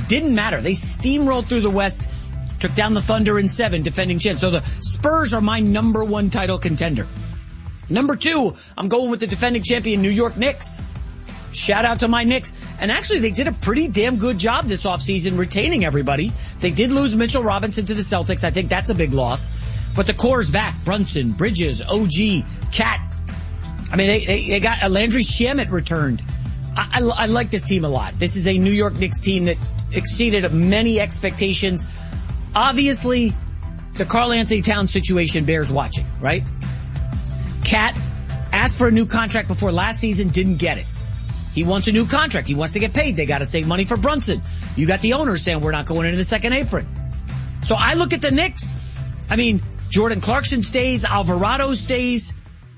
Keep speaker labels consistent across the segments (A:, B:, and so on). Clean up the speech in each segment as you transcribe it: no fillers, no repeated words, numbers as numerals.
A: didn't matter. They steamrolled through the West, took down the Thunder in 7, defending champs. So the Spurs are my number 1 title contender. Number 2, I'm going with the defending champion New York Knicks. Shout out to my Knicks. And actually, they did a pretty damn good job this offseason retaining everybody. They did lose Mitchell Robinson to the Celtics. I think that's a big loss. But the core's back. Brunson, Bridges, OG, Cat. I mean, they got Landry Shamet returned. I like this team a lot. This is a New York Knicks team that exceeded many expectations. Obviously, the Karl Anthony Towns situation bears watching, right? Cat asked for a new contract before last season, didn't get it. He wants a new contract. He wants to get paid. They got to save money for Brunson. You got the owner saying we're not going into the second apron. So I look at the Knicks. I mean, Jordan Clarkson stays. Alvarado stays.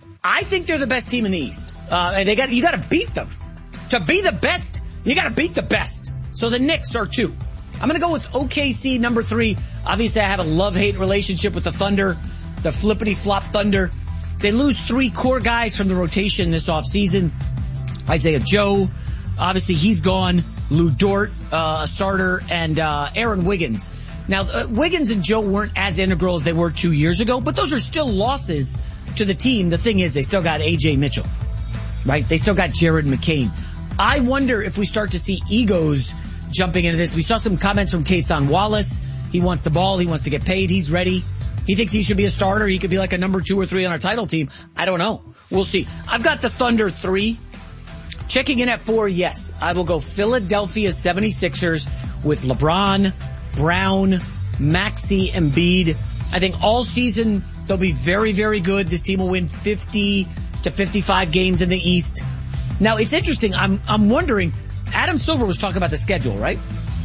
A: I think they're the best team in the East. You got to beat them. To be the best, you got to beat the best. So the Knicks are 2. I'm going to go with OKC number 3. Obviously, I have a love-hate relationship with the Thunder, the flippity-flop Thunder. They lose 3 core guys from the rotation this offseason. Isaiah Joe, obviously he's gone. Lou Dort, a starter, and Aaron Wiggins. Now, Wiggins and Joe weren't as integral as they were 2 years ago, but those are still losses to the team. The thing is, they still got A.J. Mitchell, right? They still got Jared McCain. I wonder if we start to see egos jumping into this. We saw some comments from Kason Wallace. He wants the ball. He wants to get paid. He's ready. He thinks he should be a starter. He could be like a number 2 or 3 on our title team. I don't know. We'll see. I've got the Thunder 3. Checking in at 4, yes. I will go Philadelphia 76ers with LeBron, Brown, Maxey, Embiid. I think all season they'll be very, very good. This team will win 50 to 55 games in the East. Now, it's interesting. I'm wondering, Adam Silver was talking about the schedule, right?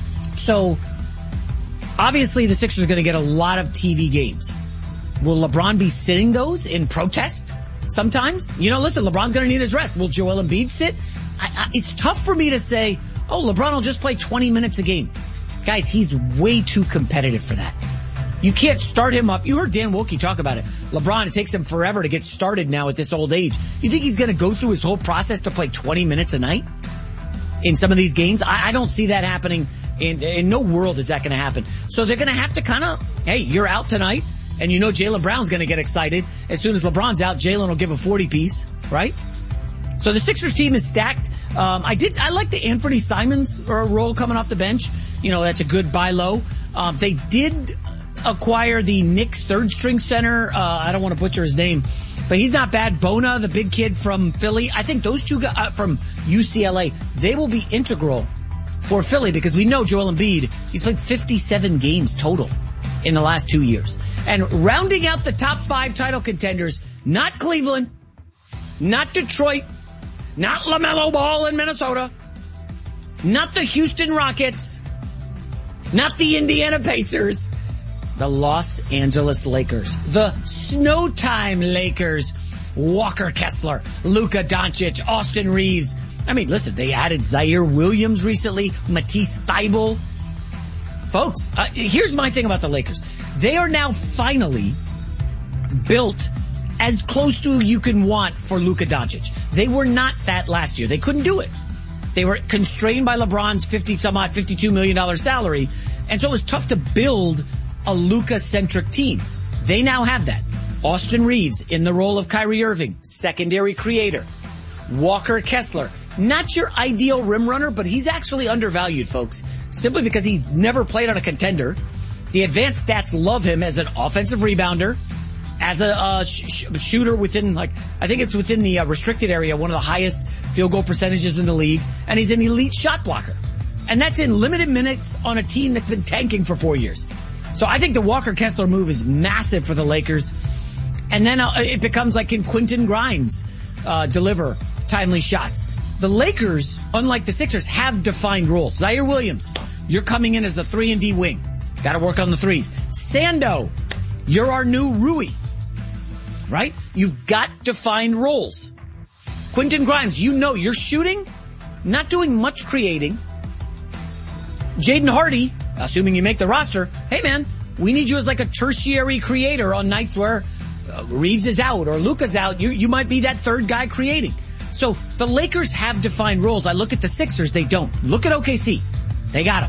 A: So, obviously the Sixers are going to get a lot of TV games. Will LeBron be sitting those in protest sometimes? You know, listen, LeBron's going to need his rest. Will Joel Embiid sit? It's tough for me to say, oh, LeBron will just play 20 minutes a game. Guys, he's way too competitive for that. You can't start him up. You heard Dan Wilkie talk about it. LeBron, it takes him forever to get started now at this old age. You think he's going to go through his whole process to play 20 minutes a night in some of these games? I don't see that happening. In no world is that going to happen. So they're going to have to kind of, hey, you're out tonight. And you know Jaylen Brown's going to get excited. As soon as LeBron's out, Jaylen will give a 40 piece, right? So the Sixers team is stacked. I like the Anthony Simons role coming off the bench. You know, that's a good buy low. They did acquire the Knicks third string center. I don't want to butcher his name, but he's not bad. Bona, the big kid from Philly. I think those 2 guys from UCLA, they will be integral for Philly because we know Joel Embiid, he's played 57 games total in the last 2 years. And rounding out the top 5 title contenders, not Cleveland, not Detroit, not LaMelo Ball in Minnesota, not the Houston Rockets, not the Indiana Pacers, the Los Angeles Lakers, the Snowtime Lakers, Walker Kessler, Luka Doncic, Austin Reeves. I mean, listen, they added Zaire Williams recently, Matisse Thybulle. Folks, here's my thing about the Lakers. They are now finally built as close to you can want for Luka Doncic. They were not that last year. They couldn't do it. They were constrained by LeBron's $52 million salary. And so it was tough to build a Luka-centric team. They now have that. Austin Reeves in the role of Kyrie Irving, secondary creator. Walker Kessler, not your ideal rim runner, but he's actually undervalued, folks, simply because he's never played on a contender. The advanced stats love him as an offensive rebounder, as a shooter within, I think it's within the restricted area, one of the highest field goal percentages in the league, and he's an elite shot blocker. And that's in limited minutes on a team that's been tanking for 4 years. So I think the Walker Kessler move is massive for the Lakers. And then it becomes like, can Quentin Grimes deliver timely shots? The Lakers, unlike the Sixers, have defined roles. Zaire Williams, you're coming in as the 3-and-D wing. Got to work on the threes. Sando, you're our new Rui. Right? You've got defined roles. Quentin Grimes, you know you're shooting, not doing much creating. Jaden Hardy, assuming you make the roster, hey man, we need you as like a tertiary creator on nights where Reeves is out or Luka's out. You might be that third guy creating. So the Lakers have defined roles. I look at the Sixers, they don't. Look at OKC. They got them.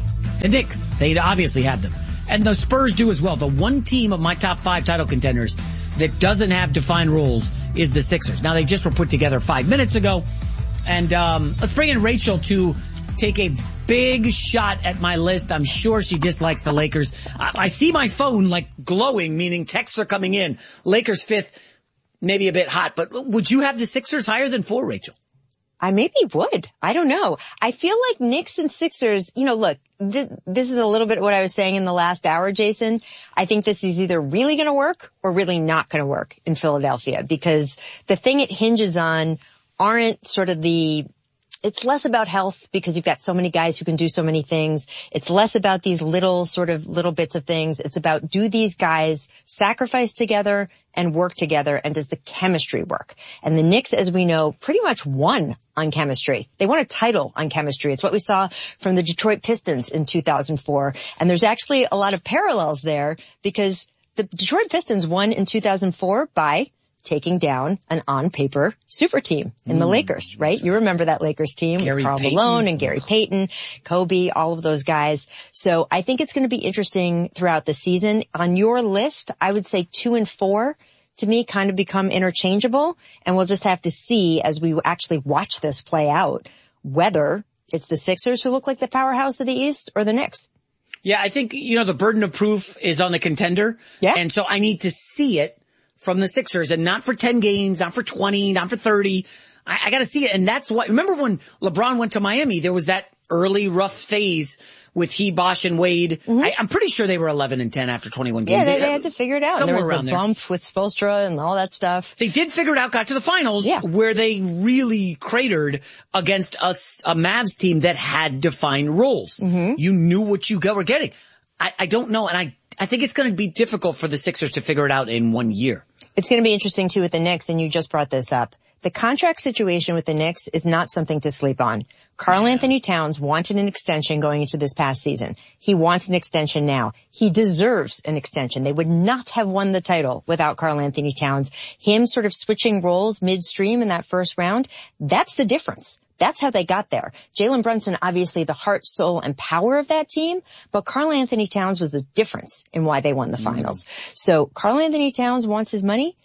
A: The Knicks, they obviously have them. And the Spurs do as well. The one team of my top 5 title contenders that doesn't have defined roles is the Sixers. Now, they just were put together 5 minutes ago. And let's bring in Rachel to take a big shot at my list. I'm sure she dislikes the Lakers. I see my phone like glowing, meaning texts are coming in. Lakers 5th, maybe a bit hot. But would you have the Sixers higher than 4, Rachel?
B: I maybe would. I don't know. I feel like Knicks and Sixers, look, this is a little bit what I was saying in the last hour, Jason. I think this is either really going to work or really not going to work in Philadelphia, because the thing it hinges on aren't sort of it's less about health, because you've got so many guys who can do so many things. It's less about these little bits of things. It's about, do these guys sacrifice together and work together, and does the chemistry work? And the Knicks, as we know, pretty much won on chemistry. They won a title on chemistry. It's what we saw from the Detroit Pistons in 2004. And there's actually a lot of parallels there, because the Detroit Pistons won in 2004 by taking down an on-paper super team in the Lakers, right? You remember that Lakers team with Karl Malone and Gary Payton, Kobe, all of those guys. So I think it's going to be interesting throughout the season. On your list, I would say 2 and 4 to me kind of become interchangeable, and we'll just have to see as we actually watch this play out whether it's the Sixers who look like the powerhouse of the East or the Knicks.
A: Yeah, I think, the burden of proof is on the contender.
B: Yeah.
A: And so I need to see it from the Sixers, and not for 10 games, not for 20, not for 30. I got to see it. And that's what, remember when LeBron went to Miami, there was that early rough phase with he, Bosh, and Wade. Mm-hmm. I'm pretty sure they were 11-10 after 21 games.
B: Yeah, they had to figure it out.
A: Somewhere
B: there was
A: around
B: the bump with Spoelstra and all that stuff.
A: They did figure it out, got to the finals, where they really cratered against a Mavs team that had defined roles. Mm-hmm. You knew what you were getting. I don't know, and I think it's going to be difficult for the Sixers to figure it out in 1 year.
B: It's going to be interesting, too, with the Knicks, and you just brought this up. The contract situation with the Knicks is not something to sleep on. Karl Anthony Towns wanted an extension going into this past season. He wants an extension now. He deserves an extension. They would not have won the title without Karl Anthony Towns. Him sort of switching roles midstream in that first round, that's the difference. That's how they got there. Jalen Brunson, obviously the heart, soul, and power of that team, but Karl Anthony Towns was the difference in why they won the finals. So Karl Anthony Towns wants his money.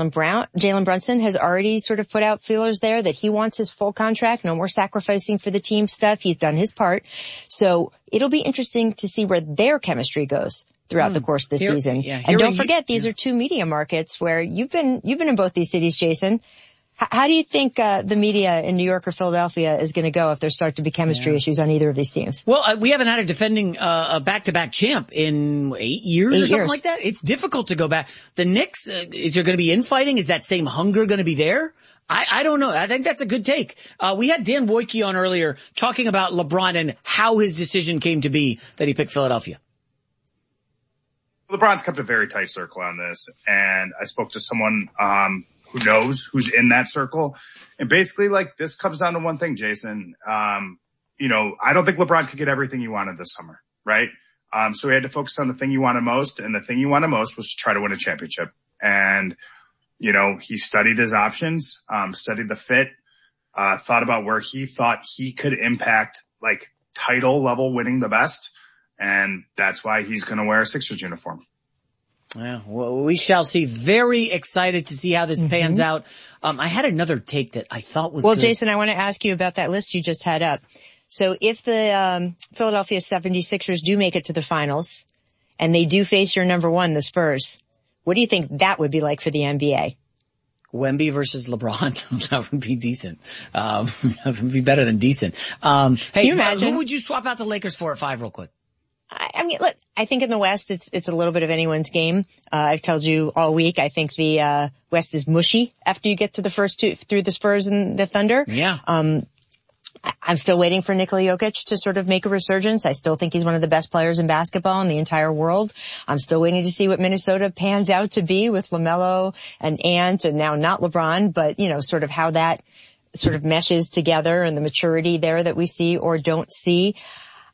B: Jalen Brunson has already sort of put out feelers there that he wants his full contract, no more sacrificing for the team stuff. He's done his part. So it'll be interesting to see where their chemistry goes throughout the course of the season. Yeah, and don't forget, these are 2 media markets where you've been in both these cities, Jason. How do you think the media in New York or Philadelphia is going to go if there start to be chemistry issues on either of these teams?
A: Well, we haven't had a defending back-to-back champ in 8 years or something like that. It's difficult to go back. The Knicks, is there going to be infighting? Is that same hunger going to be there? I don't know. I think that's a good take. We had Dan Wojcicki on earlier talking about LeBron and how his decision came to be that he picked Philadelphia.
C: LeBron's kept a very tight circle on this, and I spoke to someone who knows who's in that circle. And basically, this comes down to one thing, Jason. I don't think LeBron could get everything he wanted this summer, right? So he had to focus on the thing he wanted most, and the thing he wanted most was to try to win a championship. And, he studied his options, studied the fit, thought about where he thought he could impact, title level winning the best. And that's why he's going to wear a Sixers uniform.
A: Yeah, well, we shall see. Very excited to see how this pans out. I had another take that I thought was good.
B: Jason, I want to ask you about that list you just had up. So if the Philadelphia 76ers do make it to the finals and they do face your number 1, the Spurs, what do you think that would be like for the NBA?
A: Wemby versus LeBron. That would be decent. That would be better than decent. Hey,
B: can you imagine?
A: Who would you swap out the Lakers for at 5 real quick?
B: I mean, look, I think in the West, it's a little bit of anyone's game. I've told you all week, I think the West is mushy after you get to the first 2 through the Spurs and the Thunder.
A: Yeah.
B: I'm still waiting for Nikola Jokic to sort of make a resurgence. I still think he's one of the best players in basketball in the entire world. I'm still waiting to see what Minnesota pans out to be with LaMelo and Ant, and now not LeBron, but, sort of how that sort of meshes together and the maturity there that we see or don't see.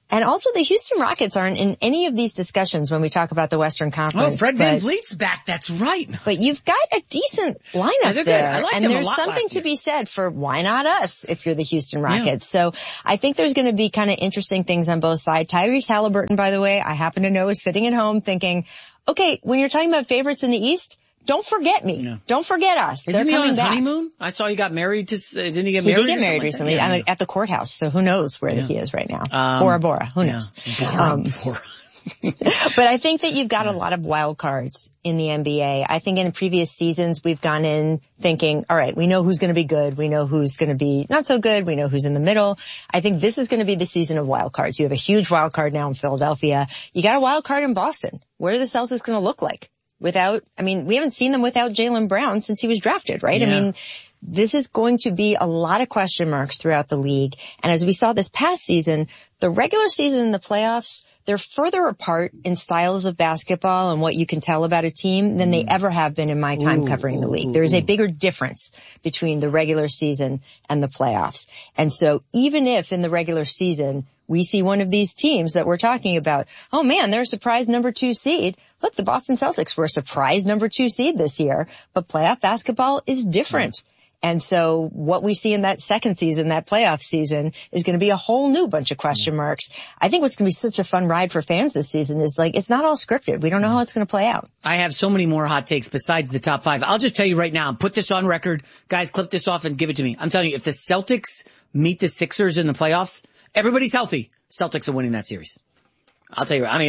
B: And also the Houston Rockets aren't in any of these discussions when we talk about the Western Conference.
A: Oh, Fred VanVleet's back. That's right.
B: But you've got a decent lineup there.
A: Good. I like
B: and
A: them
B: there's
A: a lot
B: something to be said for why not us if you're the Houston Rockets.
A: Yeah.
B: So I think there's going to be kind of interesting things on both sides. Tyrese Halliburton, by the way, I happen to know is sitting at home thinking, okay, when you're talking about favorites in the East, don't forget me. No. Don't forget us.
A: Isn't he on his honeymoon? I saw he got married to, didn't he get married?
B: He did get married recently at the courthouse. So who knows where he is right now. Bora Bora. Who knows?
A: Bora.
B: But I think that you've got a lot of wild cards in the NBA. I think in previous seasons we've gone in thinking, all right, we know who's going to be good. We know who's going to be not so good. We know who's in the middle. I think this is going to be the season of wild cards. You have a huge wild card now in Philadelphia. You got a wild card in Boston. What are the Celtics going to look like? We haven't seen them without Jaylen Brown since he was drafted, right?
A: Yeah.
B: I mean, this is going to be a lot of question marks throughout the league. And as we saw this past season, the regular season and the playoffs, they're further apart in styles of basketball and what you can tell about a team than they ever have been in my time covering the league. There is a bigger difference between the regular season and the playoffs. And so even if in the regular season we see one of these teams that we're talking about, oh man, they're a surprise number 2 seed. Look, the Boston Celtics were a surprise number 2 seed this year, but playoff basketball is different. And so what we see in that second season, that playoff season, is going to be a whole new bunch of question marks. I think what's going to be such a fun ride for fans this season is it's not all scripted. We don't know how it's going to play out.
A: I have so many more hot takes besides the top 5. I'll just tell you right now, put this on record. Guys, clip this off and give it to me. I'm telling you, if the Celtics meet the Sixers in the playoffs, everybody's healthy. Celtics are winning that series. I'll tell you,
B: wow.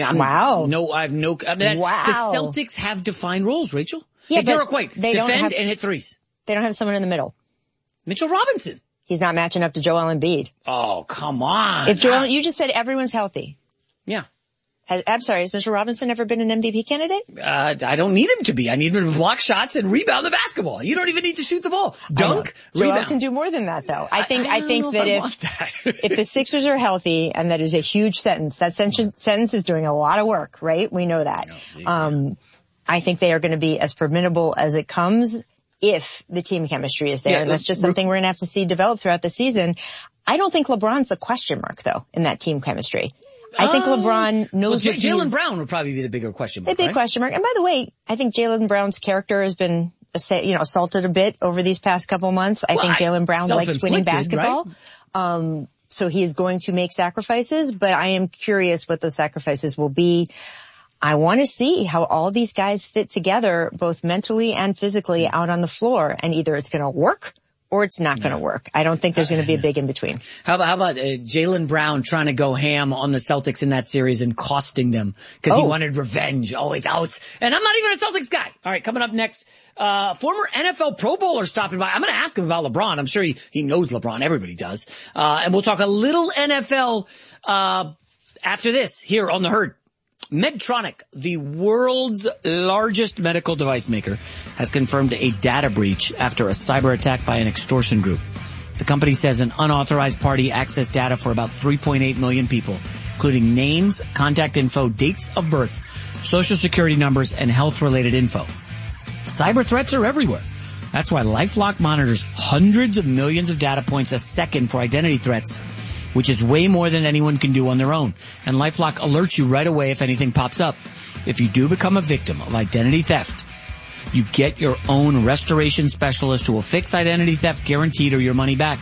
A: The Celtics have defined roles, Rachel.
B: Yeah,
A: hey, Derek White, defend and hit threes.
B: They don't have someone in the middle.
A: Mitchell Robinson.
B: He's not matching up to Joel Embiid.
A: Oh, come on.
B: You just said everyone's healthy.
A: Yeah.
B: I'm sorry, has Mitchell Robinson ever been an MVP candidate?
A: I don't need him to be. I need him to block shots and rebound the basketball. You don't even need to shoot the ball. Dunk, rebound.
B: Joel can do more than that though. I think that if the Sixers are healthy, and that is a huge sentence, that sentence is doing a lot of work, right? We know that. I think they are going to be as formidable as it comes if the team chemistry is there. Yeah, and that's just something we're going to have to see develop throughout the season. I don't think LeBron's the question mark though in that team chemistry. I think LeBron knows
A: Jaylen Brown would probably be the bigger question mark.
B: The big question mark. And by the way, I think Jaylen Brown's character has been, assaulted a bit over these past couple months. I think Jaylen Brown likes winning basketball. Right? So he is going to make sacrifices, but I am curious what those sacrifices will be. I want to see how all these guys fit together, both mentally and physically out on the floor. And either it's going to work or it's not going to work. I don't think there's going to be a big in between.
A: How about Jaylen Brown trying to go ham on the Celtics in that series and costing them because he wanted revenge? And I'm not even a Celtics guy. All right, coming up next, former NFL Pro Bowler stopping by. I'm going to ask him about LeBron. I'm sure he knows LeBron. Everybody does. And we'll talk a little NFL after this here on The Herd. Medtronic, the world's largest medical device maker, has confirmed a data breach after a cyber attack by an extortion group. The company says an unauthorized party accessed data for about 3.8 million people, including names, contact info, dates of birth, social security numbers, and health-related info. Cyber threats are everywhere. That's why LifeLock monitors hundreds of millions of data points a second for identity threats, which is way more than anyone can do on their own. And LifeLock alerts you right away if anything pops up. If you do become a victim of identity theft, you get your own restoration specialist who will fix identity theft guaranteed or your money back.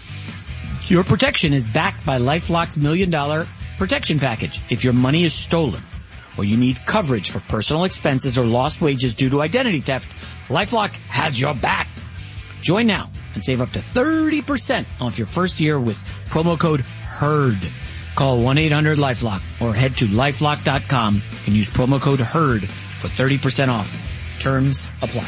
A: Your protection is backed by LifeLock's $1 million protection package. If your money is stolen or you need coverage for personal expenses or lost wages due to identity theft, LifeLock has your back. Join now and save up to 30% off your first year with promo code HERD. Call 1-800-LifeLock or head to LifeLock.com and use promo code HERD for 30% off. Terms apply.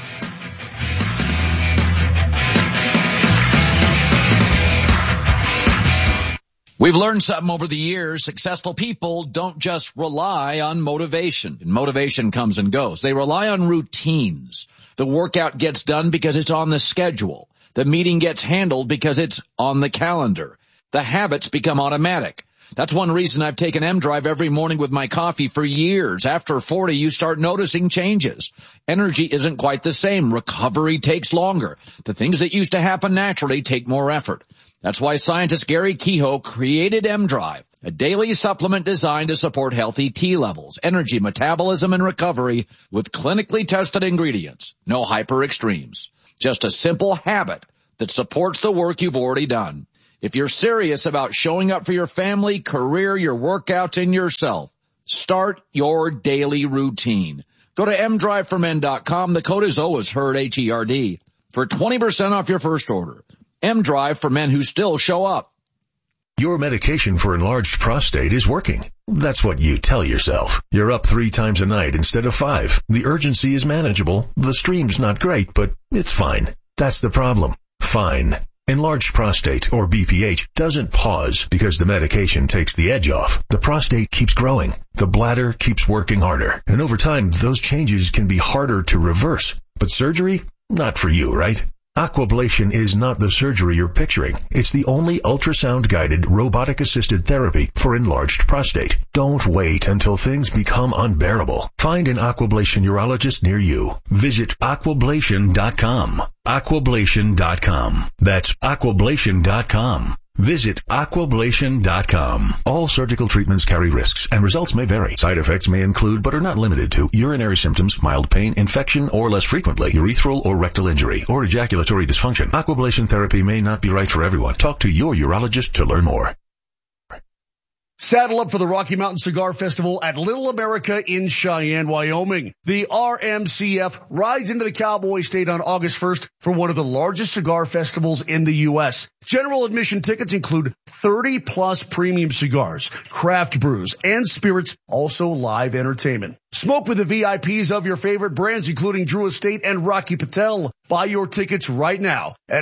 D: We've learned something over the years. Successful people don't just rely on motivation. Motivation comes and goes. They rely on routines. The workout gets done because it's on the schedule. The meeting gets handled because it's on the calendar. The habits become automatic. That's one reason I've taken M-Drive every morning with my coffee for years. After 40, you start noticing changes. Energy isn't quite the same. Recovery takes longer. The things that used to happen naturally take more effort. That's why scientist Gary Kehoe created M-Drive, a daily supplement designed to support healthy T levels, energy, metabolism, and recovery with clinically tested ingredients. No hyper extremes. Just a simple habit that supports the work you've already done. If you're serious about showing up for your family, career, your workouts, and yourself, start your daily routine. Go to mdriveformen.com. The code is always HERD, H-E-R-D, for 20% off your first order. M-Drive for men who still show up.
E: Your medication for enlarged prostate is working. That's what you tell yourself. You're up 3 times a night instead of 5. The urgency is manageable. The stream's not great, but it's fine. That's the problem. Fine. Enlarged prostate, or BPH, doesn't pause because the medication takes the edge off. The prostate keeps growing. The bladder keeps working harder. And over time, those changes can be harder to reverse. But surgery? Not for you, right? Aquablation is not the surgery you're picturing. It's the only ultrasound-guided, robotic-assisted therapy for enlarged prostate. Don't wait until things become unbearable. Find an Aquablation urologist near you. Visit aquablation.com. Aquablation.com. That's aquablation.com. Visit aquablation.com. All surgical treatments carry risks, and results may vary. Side effects may include, but are not limited to, urinary symptoms, mild pain, infection, or less frequently, urethral or rectal injury, or ejaculatory dysfunction. Aquablation therapy may not be right for everyone. Talk to your urologist to learn more.
F: Saddle up for the Rocky Mountain Cigar Festival at Little America in Cheyenne, Wyoming. The RMCF rides into the Cowboy State on August 1st for one of the largest cigar festivals in the U.S. General admission tickets include 30-plus premium cigars, craft brews, and spirits, also live entertainment. Smoke with the VIPs of your favorite brands, including Drew Estate and Rocky Patel. Buy your tickets right now at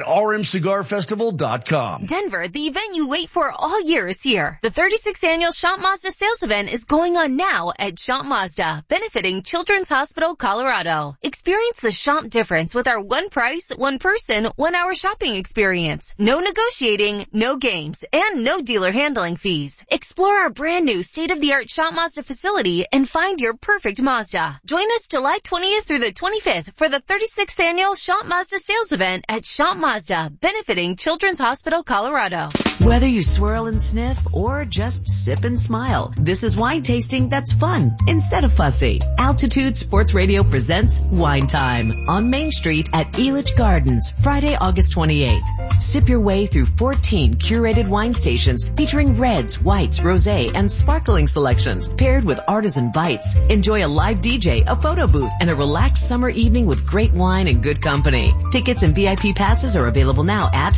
F: rmcigarfestival.com.
G: Denver, the event you wait for all year is here. The 36th annual Shop Mazda sales event is going on now at Shop Mazda, benefiting Children's Hospital, Colorado. Experience the shop difference with our one price, one person, 1 hour shopping experience. No negotiating, no games, and no dealer handling fees. Explore our brand new state-of-the-art Shop Mazda facility and find your perfect Mazda. Join us July 20th through the 25th for the 36th annual Shop Mazda sales event at Shop Mazda, benefiting Children's Hospital, Colorado.
H: Whether you swirl and sniff or just sip and smile, this is wine tasting that's fun instead of fussy. Altitude Sports Radio presents Wine Time on Main Street at Elitch Gardens, Friday, August 28th. Sip your way through 14 curated wine stations featuring reds, whites, rosé, and sparkling selections paired with artisan bites. Enjoy a live DJ, a photo booth, and a relaxed summer evening with great wine and good company. Tickets and VIP passes are available now at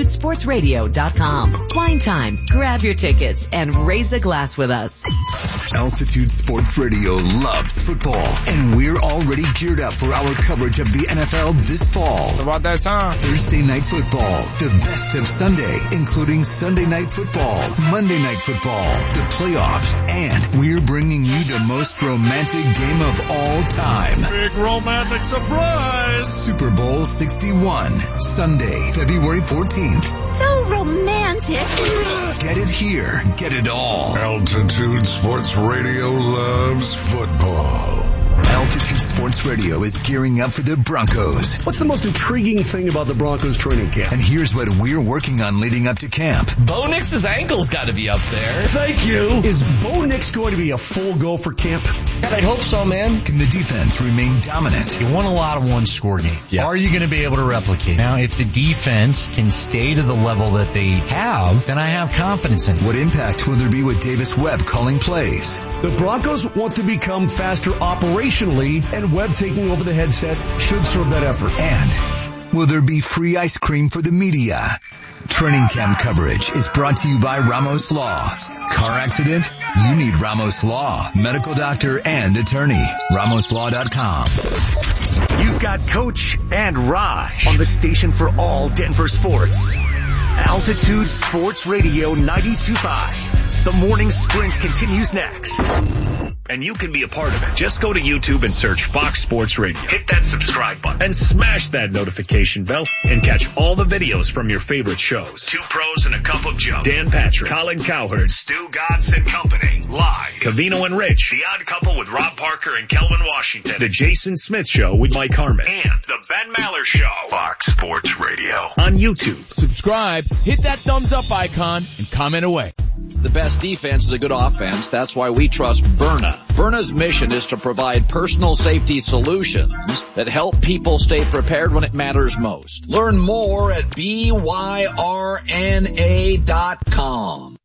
H: altitudesportsradio.com. Wine Time. Grab your tickets and raise a glass with us.
I: Altitude Sports Radio loves football, and we're already geared up for our coverage of the NFL this fall.
J: It's about that time.
I: Thursday Night Football, the best of Sunday, including Sunday Night Football, Monday Night Football, the playoffs, and we're bringing you the most romantic game of all time.
J: Big romantic surprise.
I: Super Bowl 61, Sunday, February 14th.
H: So romantic.
I: Get it here. Get it all.
J: Altitude Sports Radio loves football.
I: Altitude Sports Radio is gearing up for the Broncos.
F: What's the most intriguing thing about the Broncos training camp?
I: And here's what we're working on leading up to camp.
K: Bo Nix's ankle's got to be up there.
F: Thank you. Is Bo Nix going to be a full go for camp?
K: God, I hope so, man.
I: Can the defense remain dominant?
L: You won a lot of one-score games.
K: Yeah.
L: Are you going to be able to replicate? Now, if the defense can stay to the level that they have, then I have confidence in it.
I: What impact will there be with Davis Webb calling plays?
F: The Broncos want to become faster operationally, and Webb taking over the headset should serve that effort.
I: And will there be free ice cream for the media? Training camp coverage is brought to you by Ramos Law. Car accident? You need Ramos Law. Medical doctor and attorney. RamosLaw.com.
M: You've got Coach and Raj on the station for all Denver sports. Altitude Sports Radio 92.5. The morning sprint continues next. And you can be a part of it. Just go to YouTube and search Fox Sports Radio. Hit that subscribe button and smash that notification bell and catch all the videos from your favorite shows. Two Pros and a Cup of Joe. Dan Patrick, Colin Cowherd, Stu Gatz and Company. Live. Covino and Rich. The Odd Couple with Rob Parker and Kelvin Washington. The Jason Smith Show with Mike Harmon. And the Ben Maller Show. Fox Sports Radio. On YouTube.
N: Subscribe, hit that thumbs up icon, and comment away.
D: The best defense is a good offense. That's why we trust Byrna. Byrna's mission is to provide personal safety solutions that help people stay prepared when it matters most. Learn more at byrna.com.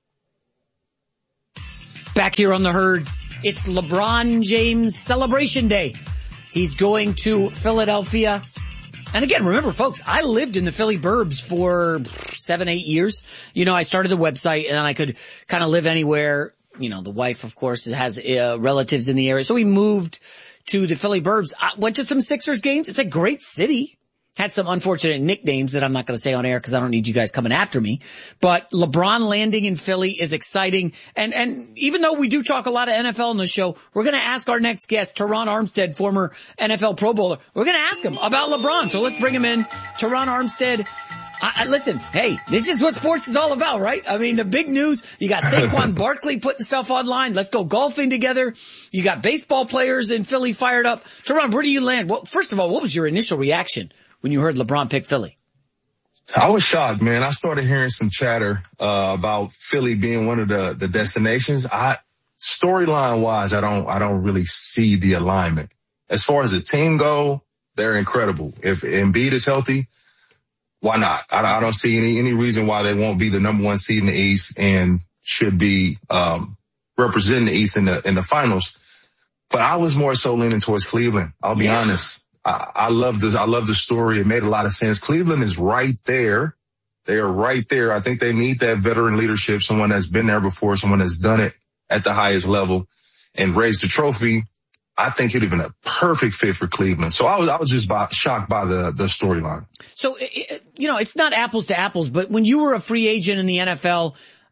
A: Back here on the Herd, it's LeBron James Celebration Day. He's going to Philadelphia. And again, remember folks, I lived in the Philly burbs for 7-8 years. You know, I started the website and I could kind of live anywhere. You know, the wife, of course, has relatives in the area. So we moved to the Philly burbs. I went to some Sixers games. It's a great city. Had some unfortunate nicknames that I'm not going to say on air because I don't need you guys coming after me. But LeBron landing in Philly is exciting. And even though we do talk a lot of NFL on the show, we're going to ask our next guest, Teron Armstead, former NFL Pro Bowler. We're going to ask him about LeBron. So let's bring him in. Teron Armstead. Listen, hey, this is what sports is all about, right? I mean, the big news, you got Saquon Barkley putting stuff online. Let's go golfing together. You got baseball players in Philly fired up. Teron, where do you land? Well, first of all, what was your initial reaction when you heard LeBron pick Philly?
O: I was shocked, man. I started hearing some chatter about Philly being one of the destinations. Storyline wise, I don't really see the alignment. As far as the team go, they're incredible. If Embiid is healthy, why not? I don't see any reason why they won't be the number one seed in the East and should be representing the East in the finals. But I was more so leaning towards Cleveland. I'll be honest. I love the story. It made a lot of sense. Cleveland is right there. They are right there. I think they need that veteran leadership, someone that's been there before, someone that's done it at the highest level and raised the trophy. I think it'd have been a perfect fit for Cleveland. So I was just shocked by the storyline.
A: So, you know, it's not apples to apples, but when you were a free agent in the NFL,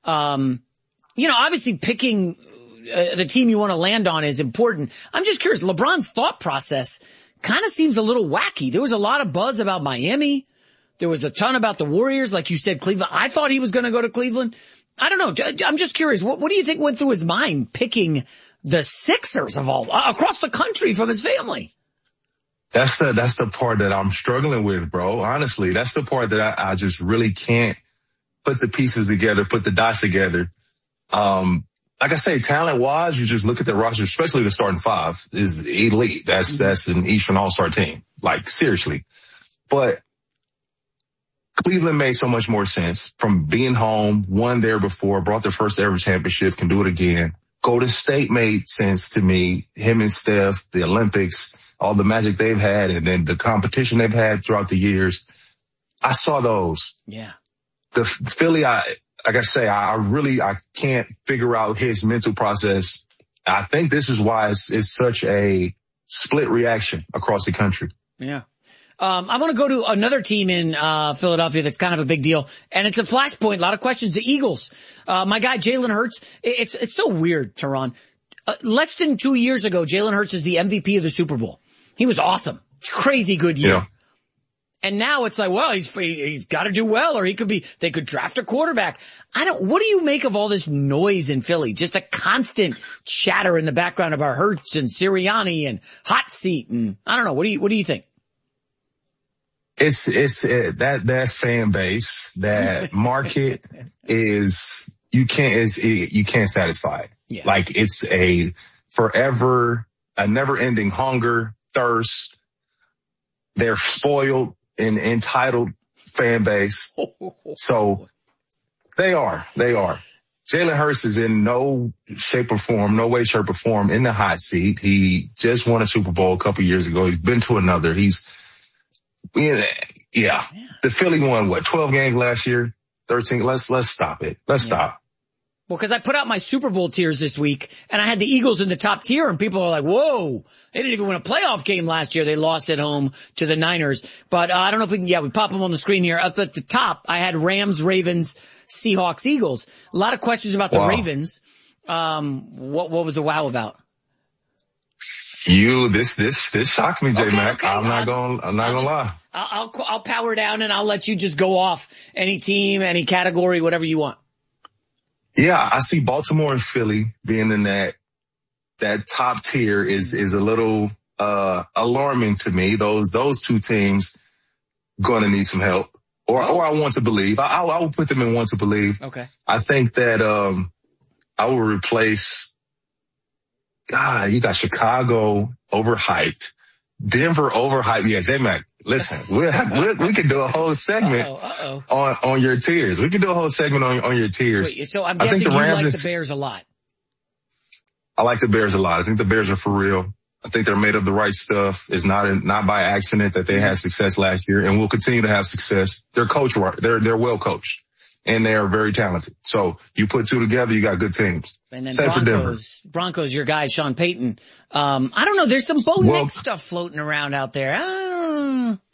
A: you know, obviously picking the team you want to land on is important. I'm just curious, LeBron's thought process kind of seems a little wacky. There was a lot of buzz about Miami. There was a ton about the Warriors. Like you said, Cleveland. I thought he was going to go to Cleveland. I don't know. I'm just curious. What do you think went through his mind picking the Sixers of all across the country from his family?
O: That's the part that I'm struggling with, bro. Honestly, that's the part that I just really can't put the pieces together, put the dots together. Like I say, talent-wise, you just look at the roster, especially the starting five, is elite. That's an Eastern All-Star team. Like, seriously. But Cleveland made so much more sense from being home, won there before, brought their first ever championship, can do it again. Golden State made sense to me. Him and Steph, the Olympics, all the magic they've had, and then the competition they've had throughout the years. I saw those.
A: Yeah.
O: The Philly, like I say, I can't figure out his mental process. I think this is why it's such a split reaction across the country.
A: Yeah. I want to go to another team in Philadelphia that's kind of a big deal, and it's a flashpoint. A lot of questions. The Eagles. My guy Jalen Hurts. It's so weird, Teron. Less than 2 years ago, Jalen Hurts is the MVP of the Super Bowl. He was awesome. It's a crazy good year. Yeah. And now it's like, well, he's got to do well, or they could draft a quarterback. What do you make of all this noise in Philly? Just a constant chatter in the background about Hurts and Sirianni and hot seat. And I don't know. What do you think?
O: It's that fan base, that market is, you can't satisfy it. Yeah. Like it's a never ending hunger, thirst. They're spoiled and entitled fan base. So they are. Jalen Hurts is in no way, shape, or form in the hot seat. He just won a Super Bowl a couple years ago. He's been to another. The Philly won 12 games last year, 13. Let's stop it. Let's stop.
A: Well, because I put out my Super Bowl tiers this week, and I had the Eagles in the top tier, and people are like, whoa, they didn't even win a playoff game last year. They lost at home to the Niners. But I don't know if we pop them on the screen here. Up at the top, I had Rams, Ravens, Seahawks, Eagles. A lot of questions about the Ravens. What was the wow about?
O: This shocks me, J-Mac.
A: Okay.
O: I'm not gonna lie.
A: I'll power down and I'll let you just go off any team, any category, whatever you want.
O: Yeah, I see Baltimore and Philly being in that top tier is a little alarming to me. Those two teams gonna need some help. Or I want to believe. I will put them in want to believe.
A: Okay.
O: I think that I will replace you got Chicago overhyped. Denver overhyped. Yeah, J-Mac, listen, we could do a whole segment on your tiers. We could do a whole segment on your tiers.
A: Wait, so I'm guessing you like the Bears a lot.
O: I like the Bears a lot. I think the Bears are for real. I think they're made of the right stuff. It's not by accident that they had success last year and will continue to have success. They're coached right. They're well coached and they are very talented. So you put two together, you got good teams.
A: And then
O: Same for Denver.
A: Broncos, your guy, Sean Payton. I don't know. There's some Bo Nix stuff floating around out there. I don't know.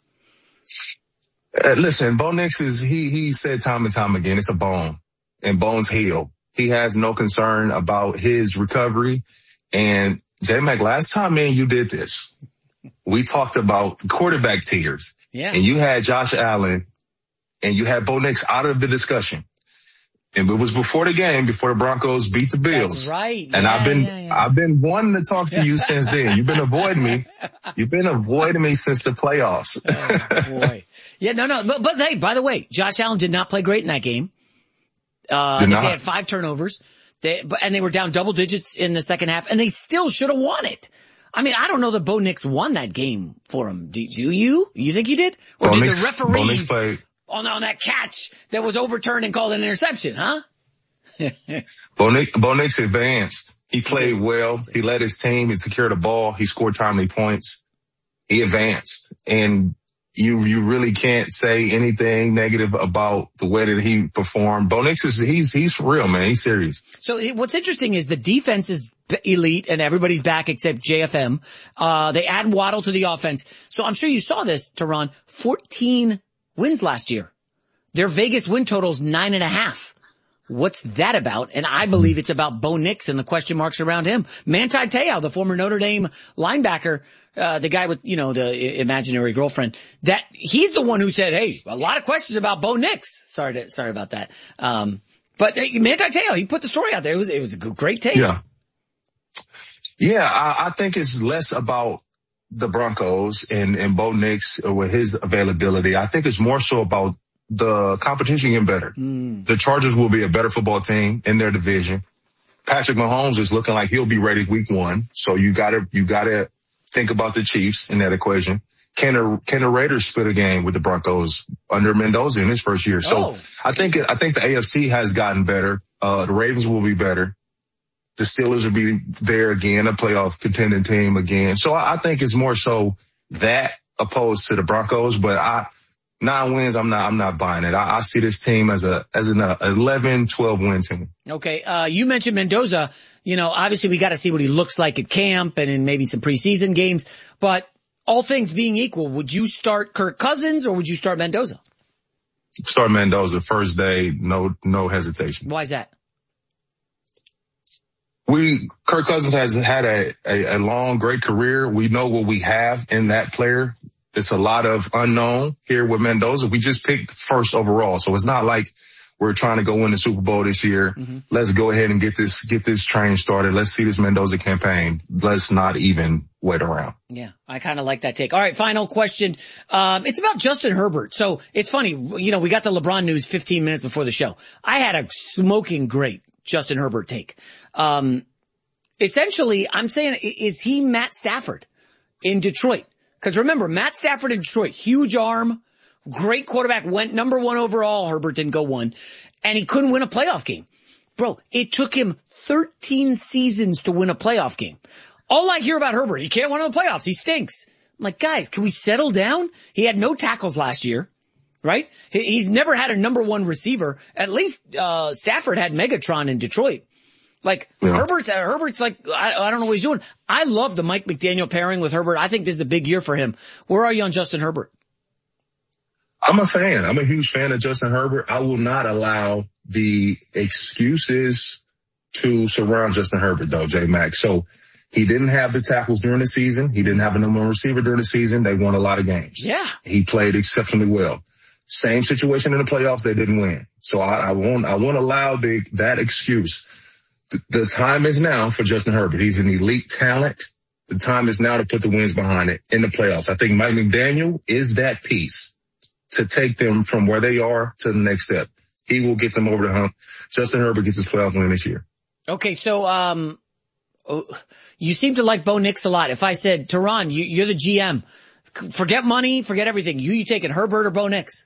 O: Listen, Bo Nix he said time and time again, it's a bone and bones heal. He has no concern about his recovery. And J-Mac, last time, man, you did this. We talked about quarterback tiers.
A: Yeah.
O: And you had Josh Allen and you had Bo Nix out of the discussion. And it was before the game, before the Broncos beat the Bills.
A: That's right.
O: And I've been wanting to talk to you since then. You've been avoiding me. You've been avoiding me since the playoffs.
A: Oh boy. Yeah, no. But hey, by the way, Josh Allen did not play great in that game. I think they had 5 turnovers. And they were down double digits in the second half, and they still should have won it. I mean, I don't know that Bo Nix won that game for him. Do you? You think he did? Or did the referees on that catch that was overturned and called an interception, huh?
O: Bo Nix advanced. He played well. He led his team. He secured the ball. He scored timely points. He advanced. And you really can't say anything negative about the way that he performed. Bo Nix he's for real, man. He's serious.
A: So what's interesting is the defense is elite and everybody's back except JFM. They add Waddle to the offense. So I'm sure you saw this, Teron. 14 wins last year. Their Vegas win total's 9.5. What's that about? And I believe it's about Bo Nix and the question marks around him. Manti Te'o, the former Notre Dame linebacker, the guy with, the imaginary girlfriend, that he's the one who said, hey, a lot of questions about Bo Nix. Sorry about that. But Manti Te'o, he put the story out there. It was a great take.
O: Yeah. Yeah. I think it's less about the Broncos and Bo Nix with his availability. I think it's more so about the competition getting better. The Chargers will be a better football team in their division. Patrick Mahomes is looking like he'll be ready week 1. So you gotta think about the Chiefs in that equation. Can the Raiders split a game with the Broncos under Mendoza in his first year? So I think the AFC has gotten better. The Ravens will be better. The Steelers will be there again, a playoff contending team again. So I think it's more so that opposed to the Broncos, but 9 wins, I'm not buying it. I see this team as an 11, 12 win team.
A: Okay. You mentioned Mendoza. Obviously we got to see what he looks like at camp and in maybe some preseason games, but all things being equal, would you start Kirk Cousins or would you start Mendoza?
O: Start Mendoza first day. No hesitation.
A: Why is that?
O: Kirk Cousins has had a long, great career. We know what we have in that player. It's a lot of unknown here with Mendoza. We just picked first overall. So it's not like we're trying to go win the Super Bowl this year. Mm-hmm. Let's go ahead and get this train started. Let's see this Mendoza campaign. Let's not even wait around.
A: Yeah, I kind of like that take. All right, final question. It's about Justin Herbert. So it's funny, we got the LeBron news 15 minutes before the show. I had a smoking great Justin Herbert take. Essentially, I'm saying, is he Matt Stafford in Detroit? Because remember, Matt Stafford in Detroit, huge arm, great quarterback, went number 1 overall. Herbert didn't go 1, and he couldn't win a playoff game. Bro, it took him 13 seasons to win a playoff game. All I hear about Herbert, he can't win in the playoffs. He stinks. I'm like, guys, can we settle down? He had no tackles last year. right? He's never had a number one receiver. At least, Stafford had Megatron in Detroit. Like, yeah. Herbert's like, I don't know what he's doing. I love the Mike McDaniel pairing with Herbert. I think this is a big year for him. Where are you on Justin Herbert?
O: I'm a fan. I'm a huge fan of Justin Herbert. I will not allow the excuses to surround Justin Herbert, though, J-Mac. So he didn't have the tackles during the season. He didn't have a number one receiver during the season. They won a lot of games.
A: Yeah.
O: He played exceptionally well. Same situation in the playoffs. They didn't win. So I won't allow that excuse. The time is now for Justin Herbert. He's an elite talent. The time is now to put the wins behind it in the playoffs. I think Mike McDaniel is that piece to take them from where they are to the next step. He will get them over the hump. Justin Herbert gets his playoff win this year.
A: Okay, so you seem to like Bo Nix a lot. If I said, Teron, you're the GM, forget money, forget everything. You taking Herbert or Bo Nix?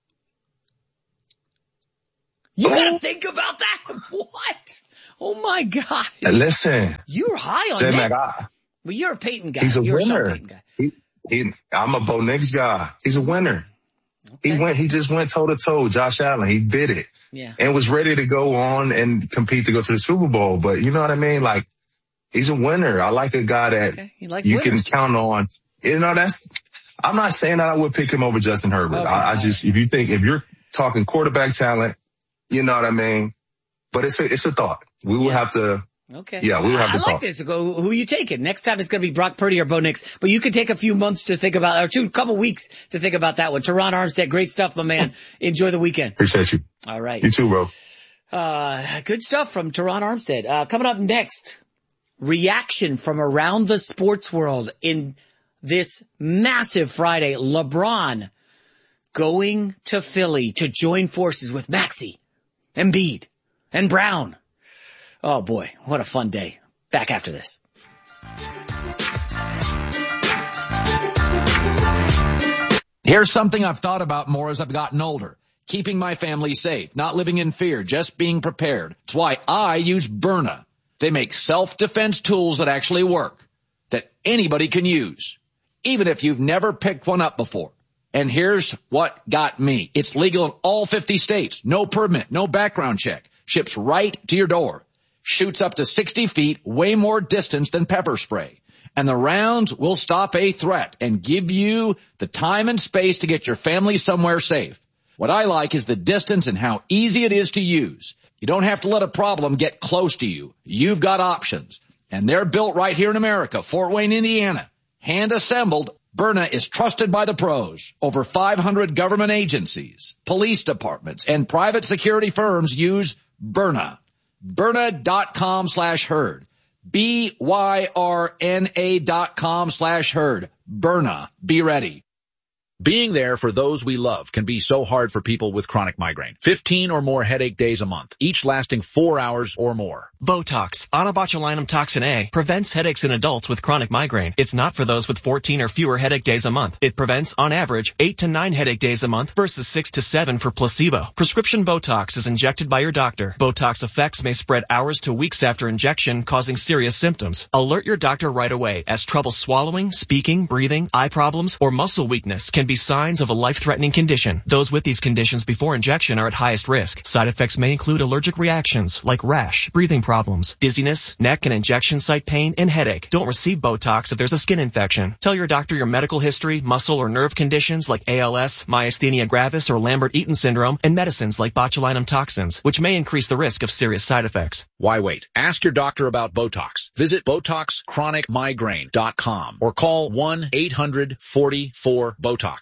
A: You gotta think about that. What? Oh my gosh.
O: Listen.
A: You're high on
O: J-Mac,
A: Nix. Well, you're a Peyton guy.
O: He's a
A: you're
O: winner.
A: A Peyton guy.
O: I'm a Bo Nix guy. He's a winner. Okay. He just went toe to toe. Josh Allen. He did it.
A: Yeah.
O: And was ready to go on and compete to go to the Super Bowl. But you know what I mean? Like, he's a winner. I like a guy that you can count on. You know, I'm not saying that I would pick him over Justin Herbert. Okay. If you're talking quarterback talent, you know what I mean? But it's a thought. We will have to.
A: Okay.
O: Yeah, we will have to talk.
A: I like this. Who you taking? Next time it's going to be Brock Purdy or Bo Nix. But you can take a few months to think about, or couple weeks to think about that one. Teron Armstead, great stuff, my man. Enjoy the weekend.
O: Appreciate you.
A: All right.
O: You too, bro.
A: Good stuff from Teron Armstead. Coming up next, reaction from around the sports world in this massive Friday. LeBron going to Philly to join forces with Maxey, Embiid, and Brown. Oh boy, what a fun day. Back after this.
D: Here's something I've thought about more as I've gotten older. Keeping my family safe, not living in fear, just being prepared. It's why I use Byrna. They make self-defense tools that actually work, that anybody can use, even if you've never picked one up before. And here's what got me. It's legal in all 50 states. No permit, no background check. Ships right to your door. Shoots up to 60 feet, way more distance than pepper spray. And the rounds will stop a threat and give you the time and space to get your family somewhere safe. What I like is the distance and how easy it is to use. You don't have to let a problem get close to you. You've got options. And they're built right here in America, Fort Wayne, Indiana. Hand assembled. Byrna is trusted by the pros. Over 500 government agencies, police departments, and private security firms use Byrna. Byrna.com/herd. BYRNA.com/herd. Byrna. Be ready.
P: Being there for those we love can be so hard for people with chronic migraine. 15 or more headache days a month, each lasting 4 hours or more.
Q: Botox, onabotulinum toxin A, prevents headaches in adults with chronic migraine. It's not for those with 14 or fewer headache days a month. It prevents, on average, 8 to 9 headache days a month versus 6 to 7 for placebo. Prescription Botox is injected by your doctor. Botox effects may spread hours to weeks after injection, causing serious symptoms. Alert your doctor right away, as trouble swallowing, speaking, breathing, eye problems, or muscle weakness can be signs of a life-threatening condition. Those with these conditions before injection are at highest risk. Side effects may include allergic reactions like rash, breathing problems, dizziness, neck and injection site pain, and headache. Don't receive Botox if there's a skin infection. Tell your doctor your medical history, muscle or nerve conditions like ALS, myasthenia gravis, or Lambert-Eaton syndrome, and medicines like botulinum toxins, which may increase the risk of serious side effects.
P: Why wait? Ask your doctor about Botox. Visit BotoxChronicMigraine.com or call 1-800-44-BOTOX.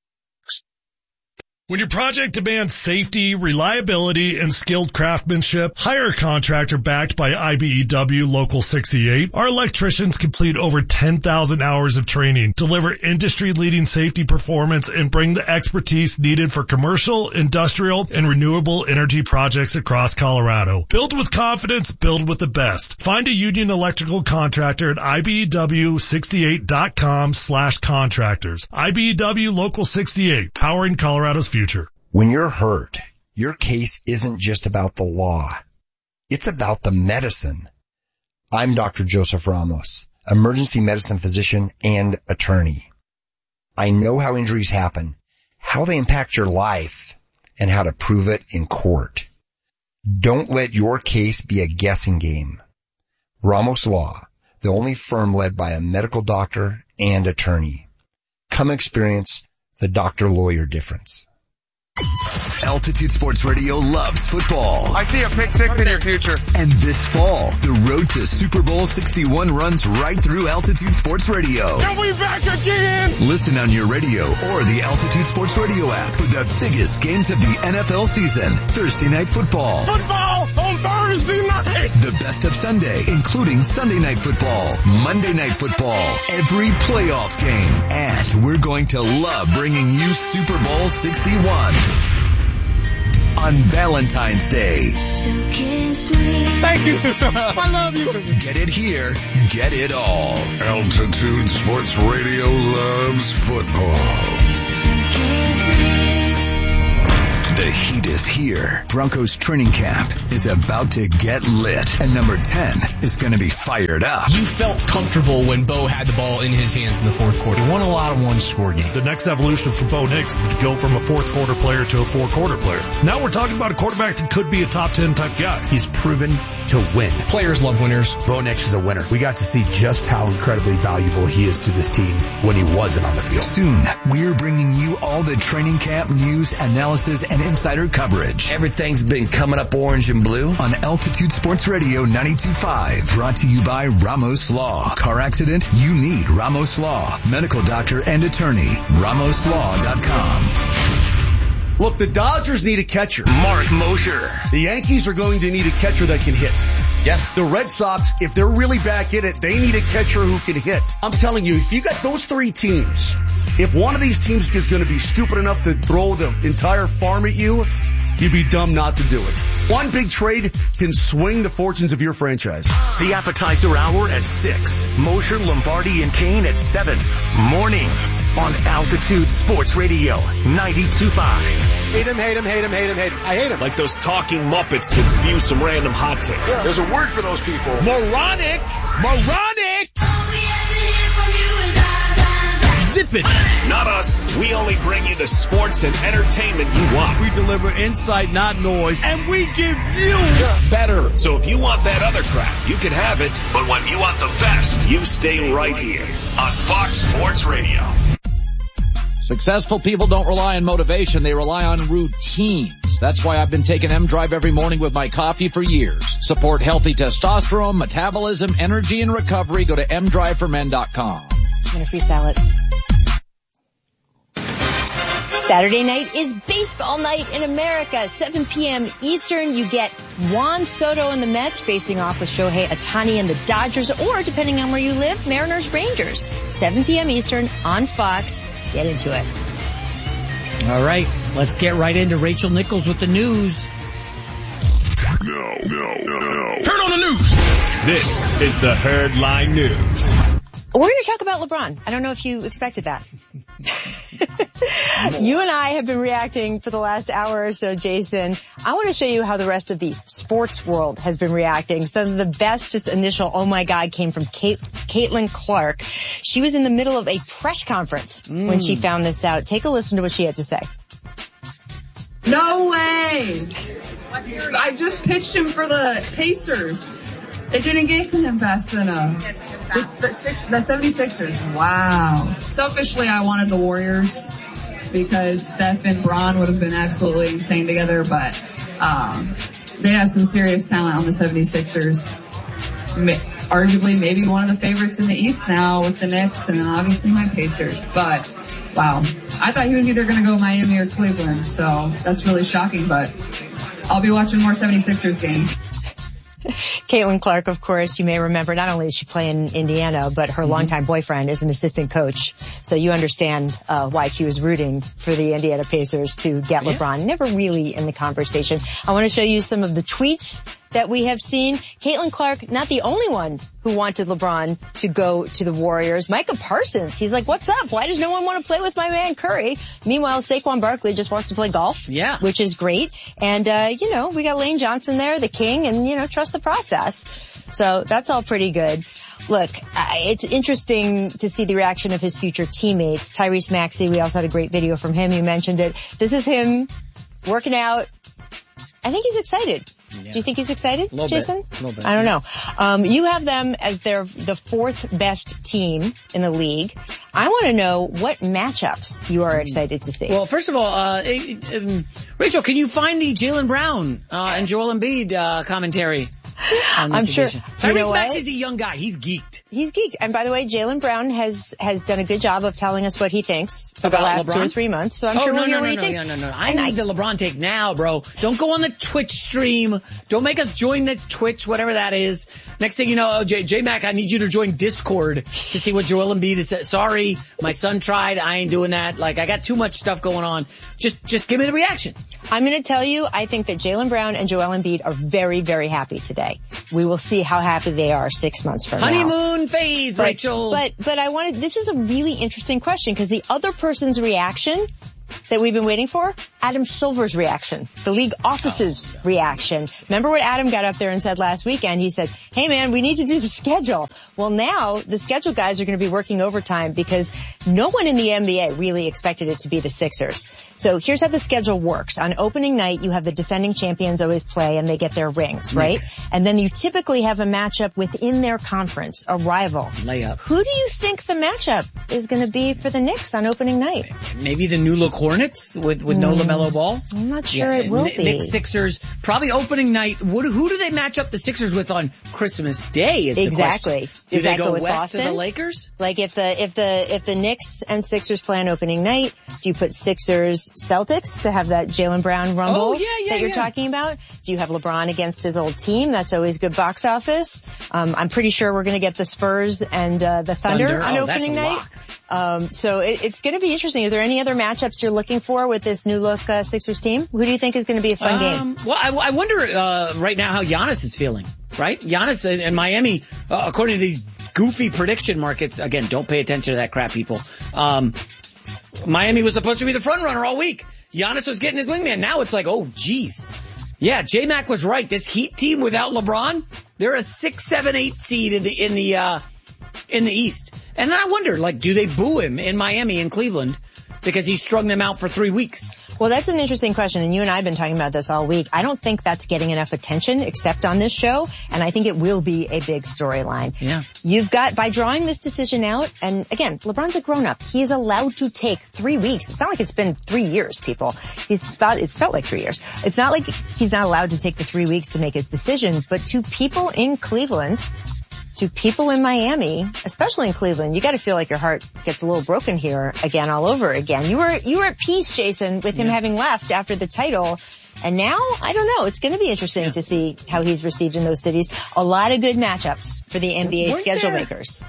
J: When your project demands safety, reliability, and skilled craftsmanship, hire a contractor backed by IBEW Local 68. Our electricians complete over 10,000 hours of training, deliver industry-leading safety performance, and bring the expertise needed for commercial, industrial, and renewable energy projects across Colorado. Build with confidence, build with the best. Find a union electrical contractor at IBEW68.com/contractors. IBEW Local 68, powering Colorado's future.
R: When you're hurt, your case isn't just about the law. It's about the medicine. I'm Dr. Joseph Ramos, emergency medicine physician and attorney. I know how injuries happen how they impact your life, and how to prove it in court. Don't let your case be a guessing game. Ramos Law, the only firm led by a medical doctor and attorney. Come experience the doctor-lawyer difference.
I: Altitude Sports Radio loves football.
S: I see a pick six in your future.
I: And this fall, the road to Super Bowl 61 runs right through Altitude Sports Radio.
S: Are we back again?
I: Listen on your radio or the Altitude Sports Radio app for the biggest games of the NFL season. Thursday Night Football.
S: Football on Thursday night.
I: The best of Sunday, including Sunday Night Football, Monday Night Football, every playoff game. And we're going to love bringing you Super Bowl 61. On Valentine's Day.
S: Thank you. I love you.
I: Get it here. Get it all.
T: Altitude Sports Radio loves football.
I: The heat is here. Broncos training camp is about to get lit. And number 10 is going to be fired up.
K: You felt comfortable when Bo had the ball in his hands in the fourth quarter.
R: He won a lot of one-score games.
J: The next evolution for Bo Nix is to go from a fourth quarter player to a four-quarter player. Now we're talking about a quarterback that could be a top 10 type guy.
U: He's proven to win.
K: Players love winners.
U: Bo Nix is a winner. We got to see just how incredibly valuable he is to this team when he wasn't on the field.
I: Soon, we're bringing you all the training camp news, analysis, and insider coverage.
K: Everything's been coming up orange and blue
I: on Altitude Sports Radio 92.5. Brought to you by Ramos Law. Car accident? You need Ramos Law. Medical doctor and attorney. RamosLaw.com.
F: Look, the Dodgers need a catcher.
I: Mark Mosher.
F: The Yankees are going to need a catcher that can hit.
K: Yeah.
F: The Red Sox, if they're really back in it, they need a catcher who can hit. I'm telling you, if you got those three teams, if one of these teams is going to be stupid enough to throw the entire farm at you, you'd be dumb not to do it. One big trade can swing the fortunes of your franchise.
M: The appetizer hour at 6. Mosher, Lombardi, and Kane at 7. Mornings on Altitude Sports Radio 92.5.
S: Hate him, hate him, hate him, hate him, hate him. I hate him.
M: Like those talking Muppets that spew some random hot takes.
S: Yeah. There's a word for those people.
N: Moronic! Moronic! Zip it!
M: Not us. We only bring you the sports and entertainment you want.
F: We deliver insight, not noise, and we give you
N: better.
M: So if you want that other crap, you can have it. But when you want the best, you stay right here on Fox Sports Radio.
D: Successful people don't rely on motivation. They rely on routines. That's why I've been taking M-Drive every morning with my coffee for years. Support healthy testosterone, metabolism, energy, and recovery. Go to mdriveformen.com.
B: I'm going to freestyle it. Saturday night is baseball night in America. 7 p.m. Eastern, you get Juan Soto and the Mets facing off with Shohei Ohtani and the Dodgers, or depending on where you live, Mariners Rangers. 7 p.m. Eastern on Fox. Get into it.
A: All right, let's get right into Rachel Nichols with the news.
T: No.
N: Turn on the news.
M: This is the Herdline News.
B: We're going to talk about LeBron. I don't know if you expected that. You and I have been reacting for the last hour or so, Jason. I want to show you how the rest of the sports world has been reacting. Some of the best just initial oh my God came from Caitlin Clark. She was in the middle of a press conference when she found this out. Take a listen to what she had to say.
V: No way! I just pitched him for the Pacers. It didn't get to him fast enough. The 76ers, wow. Selfishly, I wanted the Warriors because Steph and Bron would have been absolutely insane together, but they have some serious talent on the 76ers. Arguably maybe one of the favorites in the East now with the Knicks and obviously my Pacers, but wow. I thought he was either going to go Miami or Cleveland, so that's really shocking, but I'll be watching more 76ers games.
B: Caitlin Clark, of course, you may remember, not only did she play in Indiana, but her longtime boyfriend is an assistant coach. So you understand why she was rooting for the Indiana Pacers to get LeBron. Never really in the conversation. I want to show you some of the tweets that we have seen. Caitlin Clark, not the only one who wanted LeBron to go to the Warriors. Micah Parsons, he's like, what's up? Why does no one want to play with my man Curry? Meanwhile, Saquon Barkley just wants to play golf.
A: Yeah.
B: Which is great. And, we got Lane Johnson there, the king, and, trust the process. So that's all pretty good. Look, it's interesting to see the reaction of his future teammates. Tyrese Maxey, we also had a great video from him. You mentioned it. This is him working out. I think he's excited. Yeah. Do you think he's excited, Jason?
A: A little bit.
B: I don't know. You have them as the fourth best team in the league. I want to know what matchups you are excited to see.
A: Well, first of all, Rachel, can you find the Jaylen Brown and Joel Embiid commentary?
B: I'm sure.
A: Tyrese Maxey's a young guy. He's geeked.
B: He's geeked. And by the way, Jaylen Brown has done a good job of telling us what he thinks for the last LeBron? 2 or 3 months. So I'm sure we'll hear what he thinks.
A: No. I need the LeBron take now, bro. Don't go on the Twitch stream. Don't make us join the Twitch, whatever that is. Next thing you know, J-Mac, I need you to join Discord to see what Joel Embiid is saying. Sorry, my son tried. I ain't doing that. Like, I got too much stuff going on. Just give me the reaction.
B: I'm going to tell you, I think that Jaylen Brown and Joel Embiid are very, very happy today. We will see how happy they are 6 months from now.
A: Honeymoon phase, Rachel.
B: But this is a really interesting question because the other person's reaction that we've been waiting for, Adam Silver's reaction, the league office's reaction. Remember what Adam got up there and said last weekend? He said, hey man, we need to do the schedule. Well, now the schedule guys are going to be working overtime because no one in the NBA really expected it to be the Sixers. So here's how the schedule works. On opening night, you have the defending champions always play and they get their rings, right?
A: Nice.
B: And then you typically have a matchup within their conference, a rival.
A: Layup.
B: Who do you think the matchup is going to be for the Knicks on opening night?
A: Maybe the new look Hornets with no LaMelo Ball.
B: I'm not sure it will be.
A: Knicks Sixers, probably opening night. Who do they match up the Sixers with on Christmas Day is the question. Do they go west
B: Boston?
A: to the Lakers?
B: Like if the Knicks and Sixers play on opening night, do you put Sixers Celtics to have that Jaylen Brown rumble that you're talking about? Do you have LeBron against his old team? That's always good box office. I'm pretty sure we're going to get the Spurs and the Thunder on opening night. So it's going to be interesting. Are there any other matchups you're looking for with this new look Sixers team? Who do you think is going to be a fun game?
A: Well, I wonder right now how Giannis is feeling, right? Giannis and Miami, according to these goofy prediction markets, again, don't pay attention to that crap, people. Miami was supposed to be the front runner all week. Giannis was getting his wingman. Now it's like, oh, geez. Yeah, J-Mac was right. This Heat team without LeBron, they're a 6, 7, 8 seed in the East. And then I wonder, like, do they boo him in Miami and Cleveland because he strung them out for 3 weeks?
B: Well, that's an interesting question, and you and I have been talking about this all week. I don't think that's getting enough attention except on this show, and I think it will be a big storyline.
A: Yeah.
B: You've got, by drawing this decision out, and again, LeBron's a grown-up. He is allowed to take 3 weeks. It's not like it's been 3 years, people. It's felt like 3 years. It's not like he's not allowed to take the 3 weeks to make his decision, but to people in Cleveland, to people in Miami, especially in Cleveland, you got to feel like your heart gets a little broken here again, all over again. You were at peace, Jason, with him having left after the title. And now, I don't know, it's going to be interesting to see how he's received in those cities. A lot of good matchups for the NBA schedule makers.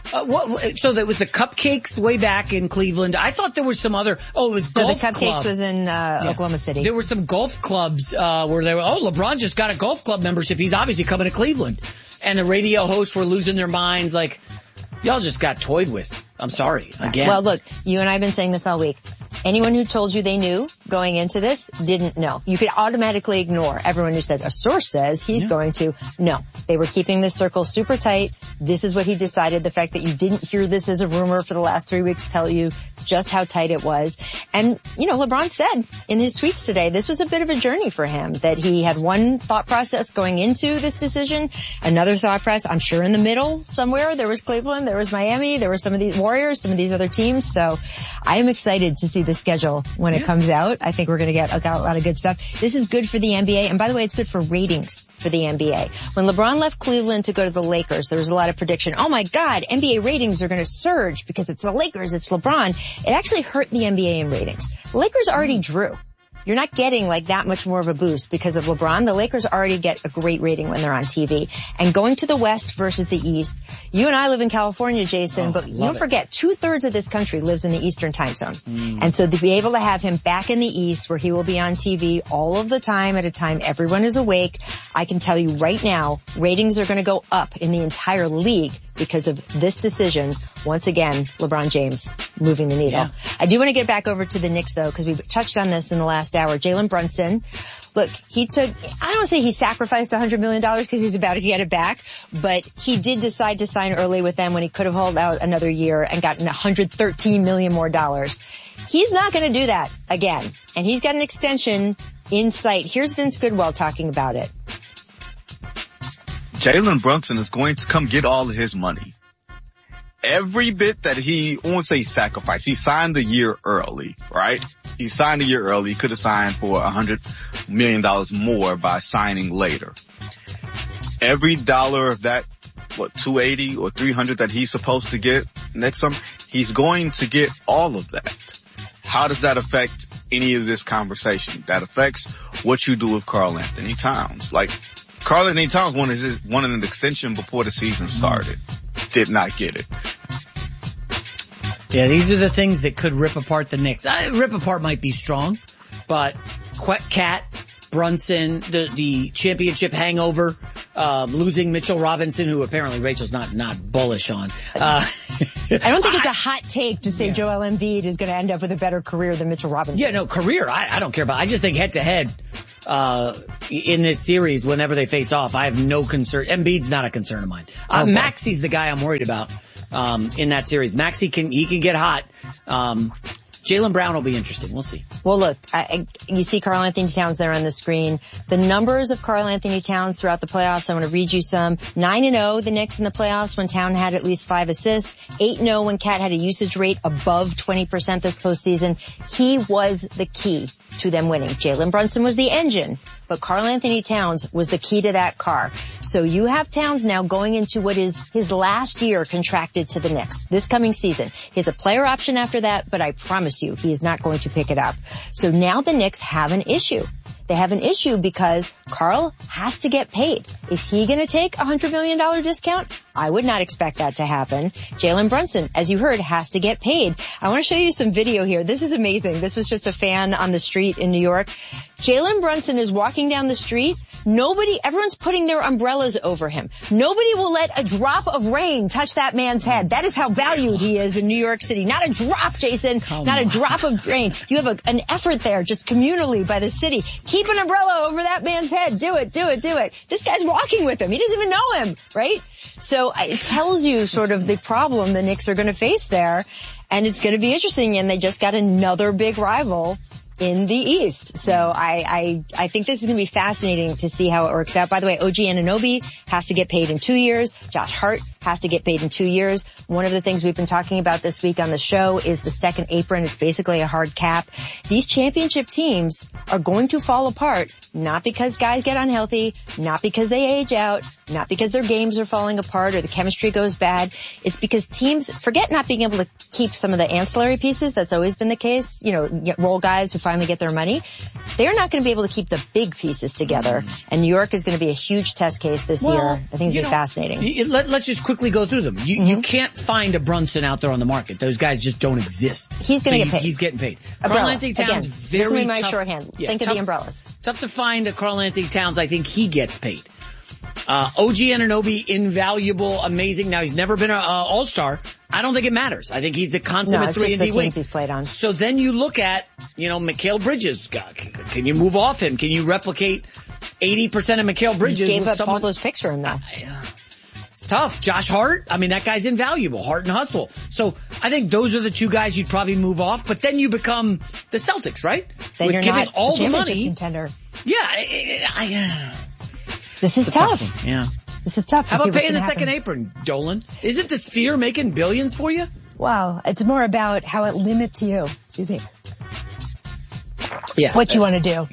A: So there was the Cupcakes way back in Cleveland. I thought there was some other, it was golf club.
B: The Cupcakes was in Oklahoma City.
A: There were some golf clubs where they were, LeBron just got a golf club membership. He's obviously coming to Cleveland. And the radio hosts were losing their minds like, y'all just got toyed with. I'm sorry. Again.
B: Well, look, you and I have been saying this all week. Anyone who told you they knew going into this didn't know. You could automatically ignore everyone who said, a source says he's going to. No, they were keeping this circle super tight. This is what he decided. The fact that you didn't hear this as a rumor for the last 3 weeks tell you just how tight it was. And, LeBron said in his tweets today, this was a bit of a journey for him, that he had one thought process going into this decision, another thought process, I'm sure in the middle somewhere. There was Cleveland, there was Miami, there were some of these Warriors, some of these other teams. So I am excited to see the schedule when it comes out. I think we're going to get a lot of good stuff. This is good for the NBA. And by the way, it's good for ratings for the NBA. When LeBron left Cleveland to go to the Lakers, there was a lot of prediction. Oh my God, NBA ratings are going to surge because it's the Lakers, it's LeBron. It actually hurt the NBA in ratings. The Lakers already drew. You're not getting like that much more of a boost because of LeBron. The Lakers already get a great rating when they're on TV. And going to the West versus the East, you and I live in California, Jason, but you don't forget 2/3 of this country lives in the Eastern time zone. And so to be able to have him back in the East where he will be on TV all of the time at a time everyone is awake, I can tell you right now, ratings are going to go up in the entire league because of this decision. Once again, LeBron James moving the needle.
A: Yeah.
B: I do want to get back over to the Knicks though, because we touched on this in the last hour. Jalen Brunson, look, I don't say he sacrificed $100 million because he's about to get it back, but he did decide to sign early with them when he could have held out another year and gotten $113 million more dollars. He's not going to do that again, and he's got an extension in sight. Here's Vince Goodwill talking about it.
C: Jalen Brunson is going to come get all of his money. Every bit that I won't say sacrifice. He signed the year early, right? He signed the year early. He could have signed for $100 million more by signing later. Every dollar of that, $280 or $300 that he's supposed to get next summer, he's going to get all of that. How does that affect any of this conversation? That affects what you do with Karl Anthony Towns. Like, Karl Anthony Towns wanted an extension before the season started. Did not get it.
A: Yeah, these are the things that could rip apart the Knicks. Rip apart might be strong, but Cat, Brunson, the championship hangover, losing Mitchell Robinson, who apparently Rachel's not bullish on.
B: I don't think it's a hot take to say Joel Embiid is going to end up with a better career than Mitchell Robinson.
A: Yeah, no, career, I don't care about. I just think head to head, in this series, whenever they face off, I have no concern. Embiid's not a concern of mine. Okay. Maxi's the guy I'm worried about, in that series. Maxi can get hot. Jaylen Brown will be interesting. We'll see.
B: Well, look, you see Karl Anthony Towns there on the screen. The numbers of Karl Anthony Towns throughout the playoffs, I want to read you some. 9-0, the Knicks in the playoffs when Town had at least 5 assists. 8-0 when Cat had a usage rate above 20% this postseason. He was the key to them winning. Jalen Brunson was the engine, but Karl Anthony Towns was the key to that car. So you have Towns now going into what is his last year contracted to the Knicks this coming season. He has a player option after that, but I promise you, he is not going to pick it up. So now the Knicks have an issue. They have an issue because Karl has to get paid. Is he going to take a $100 million discount? I would not expect that to happen. Jalen Brunson, as you heard, has to get paid. I want to show you some video here. This is amazing. This was just a fan on the street in New York. Jalen Brunson is walking down the street. Everyone's putting their umbrellas over him. Nobody will let a drop of rain touch that man's head. That is how valued he is in New York City. Not a drop, Jason. Not a drop of rain. You have an effort there just communally by the city. Keep an umbrella over that man's head. Do it. This guy's walking with him. He doesn't even know him, right? So it tells you sort of the problem the Knicks are going to face there. And it's going to be interesting. And they just got another big rival in the East. So I think this is going to be fascinating to see how it works out. By the way, OG Anunoby has to get paid in 2 years. Josh Hart has to get paid in 2 years. One of the things we've been talking about this week on the show is the second apron. It's basically a hard cap. These championship teams are going to fall apart, not because guys get unhealthy, not because they age out, not because their games are falling apart or the chemistry goes bad. It's because teams forget not being able to keep some of the ancillary pieces. That's always been the case. Role guys who finally get their money. They're not going to be able to keep the big pieces together. And New York is going to be a huge test case this year. I think it's going to be fascinating.
A: Let's just quickly go through them. You can't find a Brunson out there on the market. Those guys just don't exist.
B: He's going to get paid.
A: He's getting paid.
B: Karl
A: Anthony Towns,
B: again,
A: very
B: my
A: tough.
B: shorthand.
A: Yeah,
B: Think of the umbrellas.
A: Tough to find a Karl Anthony Towns. I think he gets paid. OG Anunoby, invaluable, amazing. Now, he's never been an all-star. I don't think it matters. I think he's the consummate 3-and-D wing.
B: He's played on.
A: So then you look at, Mikal Bridges. Can you move off him? Can you replicate 80% of Mikal Bridges?
B: He gave up all those picks for him, though.
A: It's tough. Josh Hart, that guy's invaluable. Hart and Hustle. So I think those are the two guys you'd probably move off. But then you become the Celtics, right?
B: Then
A: With
B: you're
A: giving
B: not
A: all
B: a
A: the
B: championship
A: money.
B: Contender.
A: Yeah.
B: This is tough.
A: Yeah.
B: This is tough.
A: How about paying the second apron, Dolan? Isn't the Sphere making billions for you?
E: Wow. It's more about how it limits you. Excuse me.
A: Yeah.
E: What you want to do,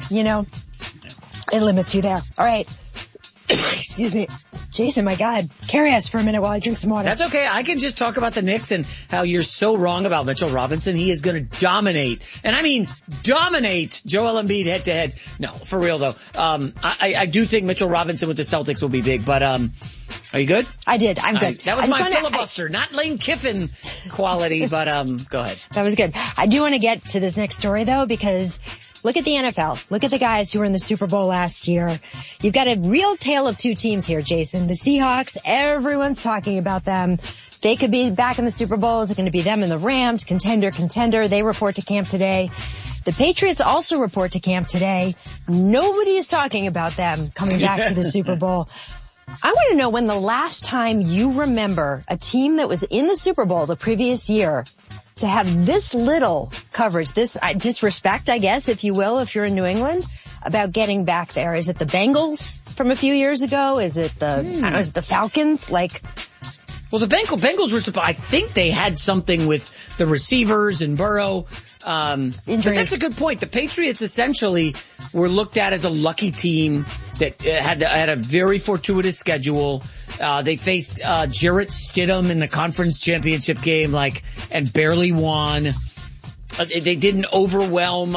E: It limits you there. All right. Excuse me. Jason, my God. Carry us for a minute while I drink some water.
A: That's okay. I can just talk about the Knicks and how you're so wrong about Mitchell Robinson. He is going to dominate. And I mean dominate Joel Embiid head to head. No, for real though. I do think Mitchell Robinson with the Celtics will be big, but are you good?
E: I did. I'm good.
A: That was my filibuster, not Lane Kiffin quality, but go ahead.
E: That was good. I do want to get to this next story though, because look at the NFL. Look at the guys who were in the Super Bowl last year. You've got a real tale of two teams here, Jason. The Seahawks, everyone's talking about them. They could be back in the Super Bowl. Is it going to be them and the Rams? Contender. They report to camp today. The Patriots also report to camp today. Nobody is talking about them coming back to the Super Bowl. I want to know when the last time you remember a team that was in the Super Bowl the previous year to have this little coverage, this disrespect, I guess, if you will, if you're in New England, about getting back there. Is it the Bengals from a few years ago? Is it is it the Falcons?
A: Well, the Bengals were I think they had something with the receivers and Burrow. But that's a good point. The Patriots essentially were looked at as a lucky team that had a very fortuitous schedule. They faced Jarrett Stidham in the conference championship game, and barely won. They didn't overwhelm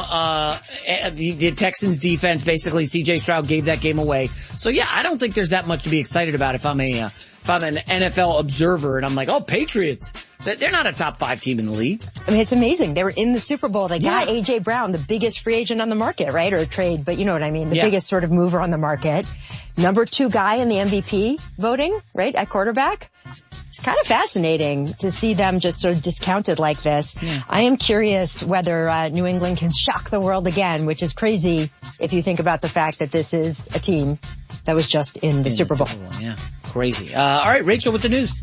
A: the Texans defense. Basically, C.J. Stroud gave that game away. So yeah, I don't think there's that much to be excited about if I'm an NFL observer and I'm like, oh, Patriots. They're not a top 5 team in the league.
E: I mean, it's amazing. They were in the Super Bowl. They got A.J. Brown, the biggest free agent on the market, right? Or a trade, but you know what I mean. The biggest sort of mover on the market. Number 2 guy in the MVP voting, right? At quarterback. It's kind of fascinating to see them just sort of discounted like this. Yeah. I am curious whether New England can shock the world again, which is crazy if you think about the fact that this is a team that was just in the Super Bowl.
A: Yeah, crazy. All right, Rachel with the news.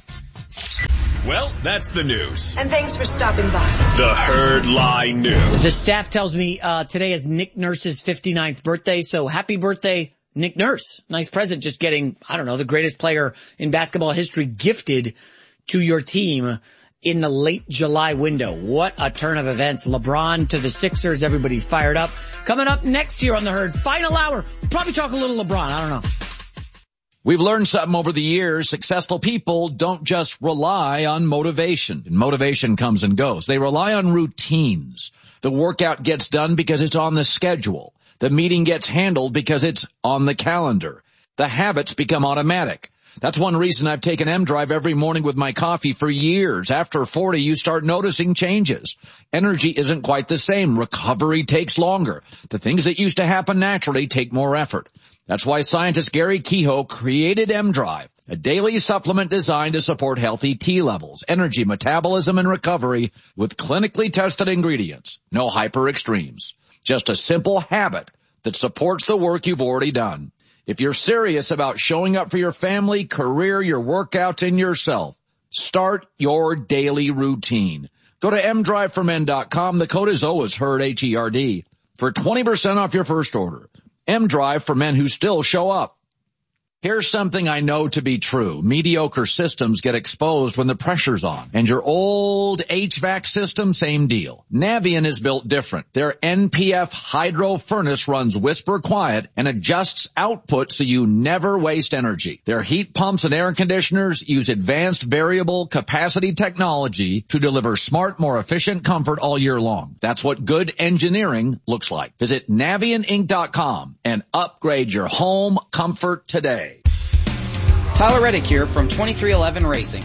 M: Well, that's the news.
E: And thanks for stopping by.
M: The Herd Lie News.
A: The staff tells me today is Nick Nurse's 59th birthday, so happy birthday, Nick Nurse. Nice present, just getting, the greatest player in basketball history gifted to your team in the late July window. What a turn of events. LeBron to the Sixers, everybody's fired up. Coming up next year on The Herd, final hour, we'll probably talk a little LeBron, I don't know.
D: We've learned something over the years. Successful people don't just rely on motivation. And motivation comes and goes. They rely on routines. The workout gets done because it's on the schedule. The meeting gets handled because it's on the calendar. The habits become automatic. That's one reason I've taken M-Drive every morning with my coffee for years. After 40, you start noticing changes. Energy isn't quite the same. Recovery takes longer. The things that used to happen naturally take more effort. That's why scientist Gary Kehoe created M-Drive, a daily supplement designed to support healthy T levels, energy, metabolism, and recovery with clinically tested ingredients. No hyper extremes. Just a simple habit that supports the work you've already done. If you're serious about showing up for your family, career, your workouts, and yourself, start your daily routine. Go to mdriveformen.com. The code is always HERD, H-E-R-D, for 20% off your first order. M-Drive for men who still show up. Here's something I know to be true. Mediocre systems get exposed when the pressure's on. And your old HVAC system, same deal. Navien is built different. Their NPF hydro furnace runs whisper quiet and adjusts output so you never waste energy. Their heat pumps and air conditioners use advanced variable capacity technology to deliver smart, more efficient comfort all year long. That's what good engineering looks like. Visit NavienInc.com and upgrade your home comfort today.
G: Tyler Reddick here from 2311 Racing.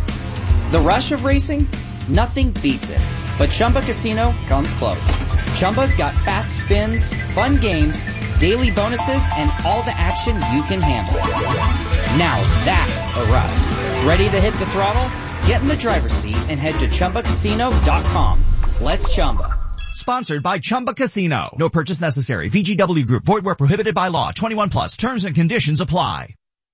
G: The rush of racing? Nothing beats it. But Chumba Casino comes close. Chumba's got fast spins, fun games, daily bonuses, and all the action you can handle. Now that's a ride. Ready to hit the throttle? Get in the driver's seat and head to ChumbaCasino.com. Let's Chumba.
H: Sponsored by Chumba Casino. No purchase necessary. VGW Group. Void where prohibited by law. 21 plus. Terms and conditions apply.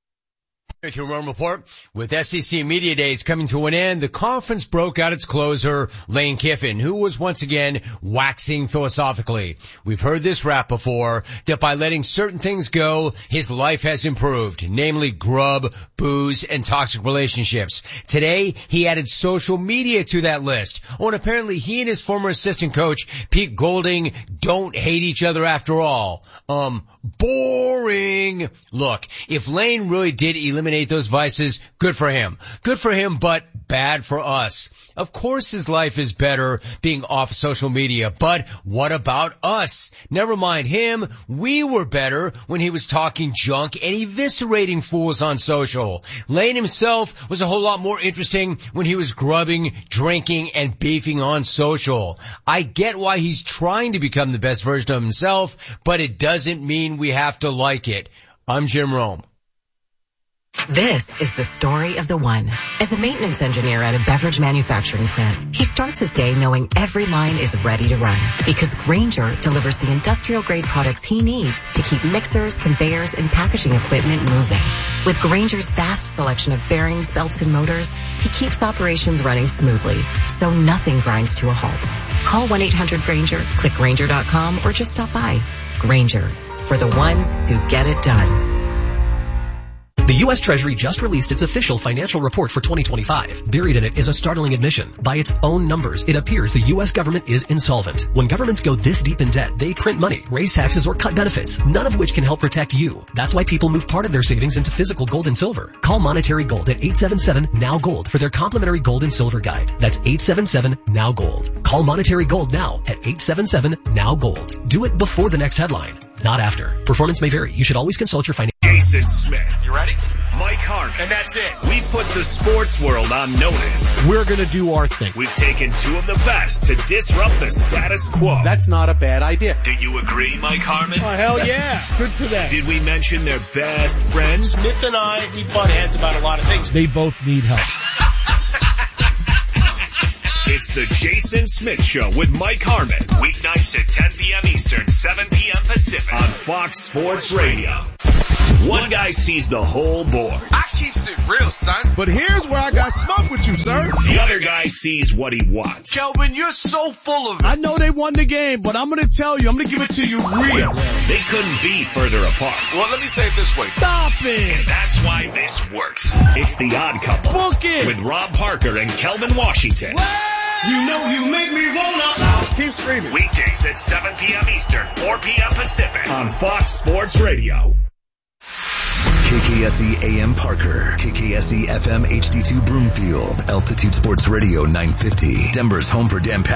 W: To Rome Report, with SEC Media Days coming to an end, the conference broke out its closer, Lane Kiffin, who was once again waxing philosophically. We've heard this rap before, that by letting certain things go, his life has improved, namely grub, booze, and toxic relationships. Today, he added social media to that list. Oh, and apparently he and his former assistant coach, Pete Golding, don't hate each other after all. Boring. Look, if Lane really did eliminate those vices, good for him. Good for him, but bad for us. Of course his life is better being off social media, but what about us? Never mind him. We were better when he was talking junk and eviscerating fools on social. Lane himself was a whole lot more interesting when he was grubbing, drinking, and beefing on social. I get why he's trying to become the best version of himself, but it doesn't mean we have to like it. I'm Jim Rome.
L: This is the story of the one. As a maintenance engineer at a beverage manufacturing plant, he starts his day knowing every line is ready to run because Grainger delivers the industrial-grade products he needs to keep mixers, conveyors, and packaging equipment moving. With Grainger's vast selection of bearings, belts, and motors, he keeps operations running smoothly, so nothing grinds to a halt. Call 1-800-GRAINGER, click Grainger.com, or just stop by. Grainger, for the ones who get it done.
O: The U.S. Treasury just released its official financial report for 2025. Buried in it is a startling admission. By its own numbers, it appears the U.S. government is insolvent. When governments go this deep in debt, they print money, raise taxes, or cut benefits, none of which can help protect you. That's why people move part of their savings into physical gold and silver. Call Monetary Gold at 877-NOW-GOLD for their complimentary gold and silver guide. That's 877-NOW-GOLD. Call Monetary Gold now at 877-NOW-GOLD. Do it before the next headline, not after. Performance may vary. You should always consult your financial.
M: Jason Smith.
Q: You ready?
M: Mike Harmon. And that's it. We put the sports world on notice.
Q: We're going to do our thing.
M: We've taken two of the best to disrupt the status quo.
Q: That's not a bad idea.
M: Do you agree, Mike Harmon?
Q: Oh, hell yeah. Good for them.
M: Did we mention their best friends?
Q: Smith and I, we butt heads about a lot of things. They both need help.
M: It's the Jason Smith Show with Mike Harmon. Weeknights at 10 p.m. Eastern, 7 p.m. Pacific on Fox Sports Radio. One guy sees the whole board.
X: I keeps it real, son.
Q: But here's where I got smoke with you, sir.
M: The other guy sees what he wants.
X: Kelvin, you're so full of it.
Q: I know they won the game, but I'm going to tell you, I'm going to give it to you real.
M: They couldn't be further apart.
X: Well, let me say it this way.
M: Stop it. And that's why this works. It's The Odd Couple.
Q: Book it.
M: With Rob Parker and Kelvin Washington.
X: You know you make me wanna.
Q: Keep screaming.
M: Weekdays at 7 p.m. Eastern, 4 p.m. Pacific on Fox Sports Radio.
I: KKSE AM Parker, KKSE FM HD2 Broomfield, Altitude Sports Radio 950, Denver's home for Dan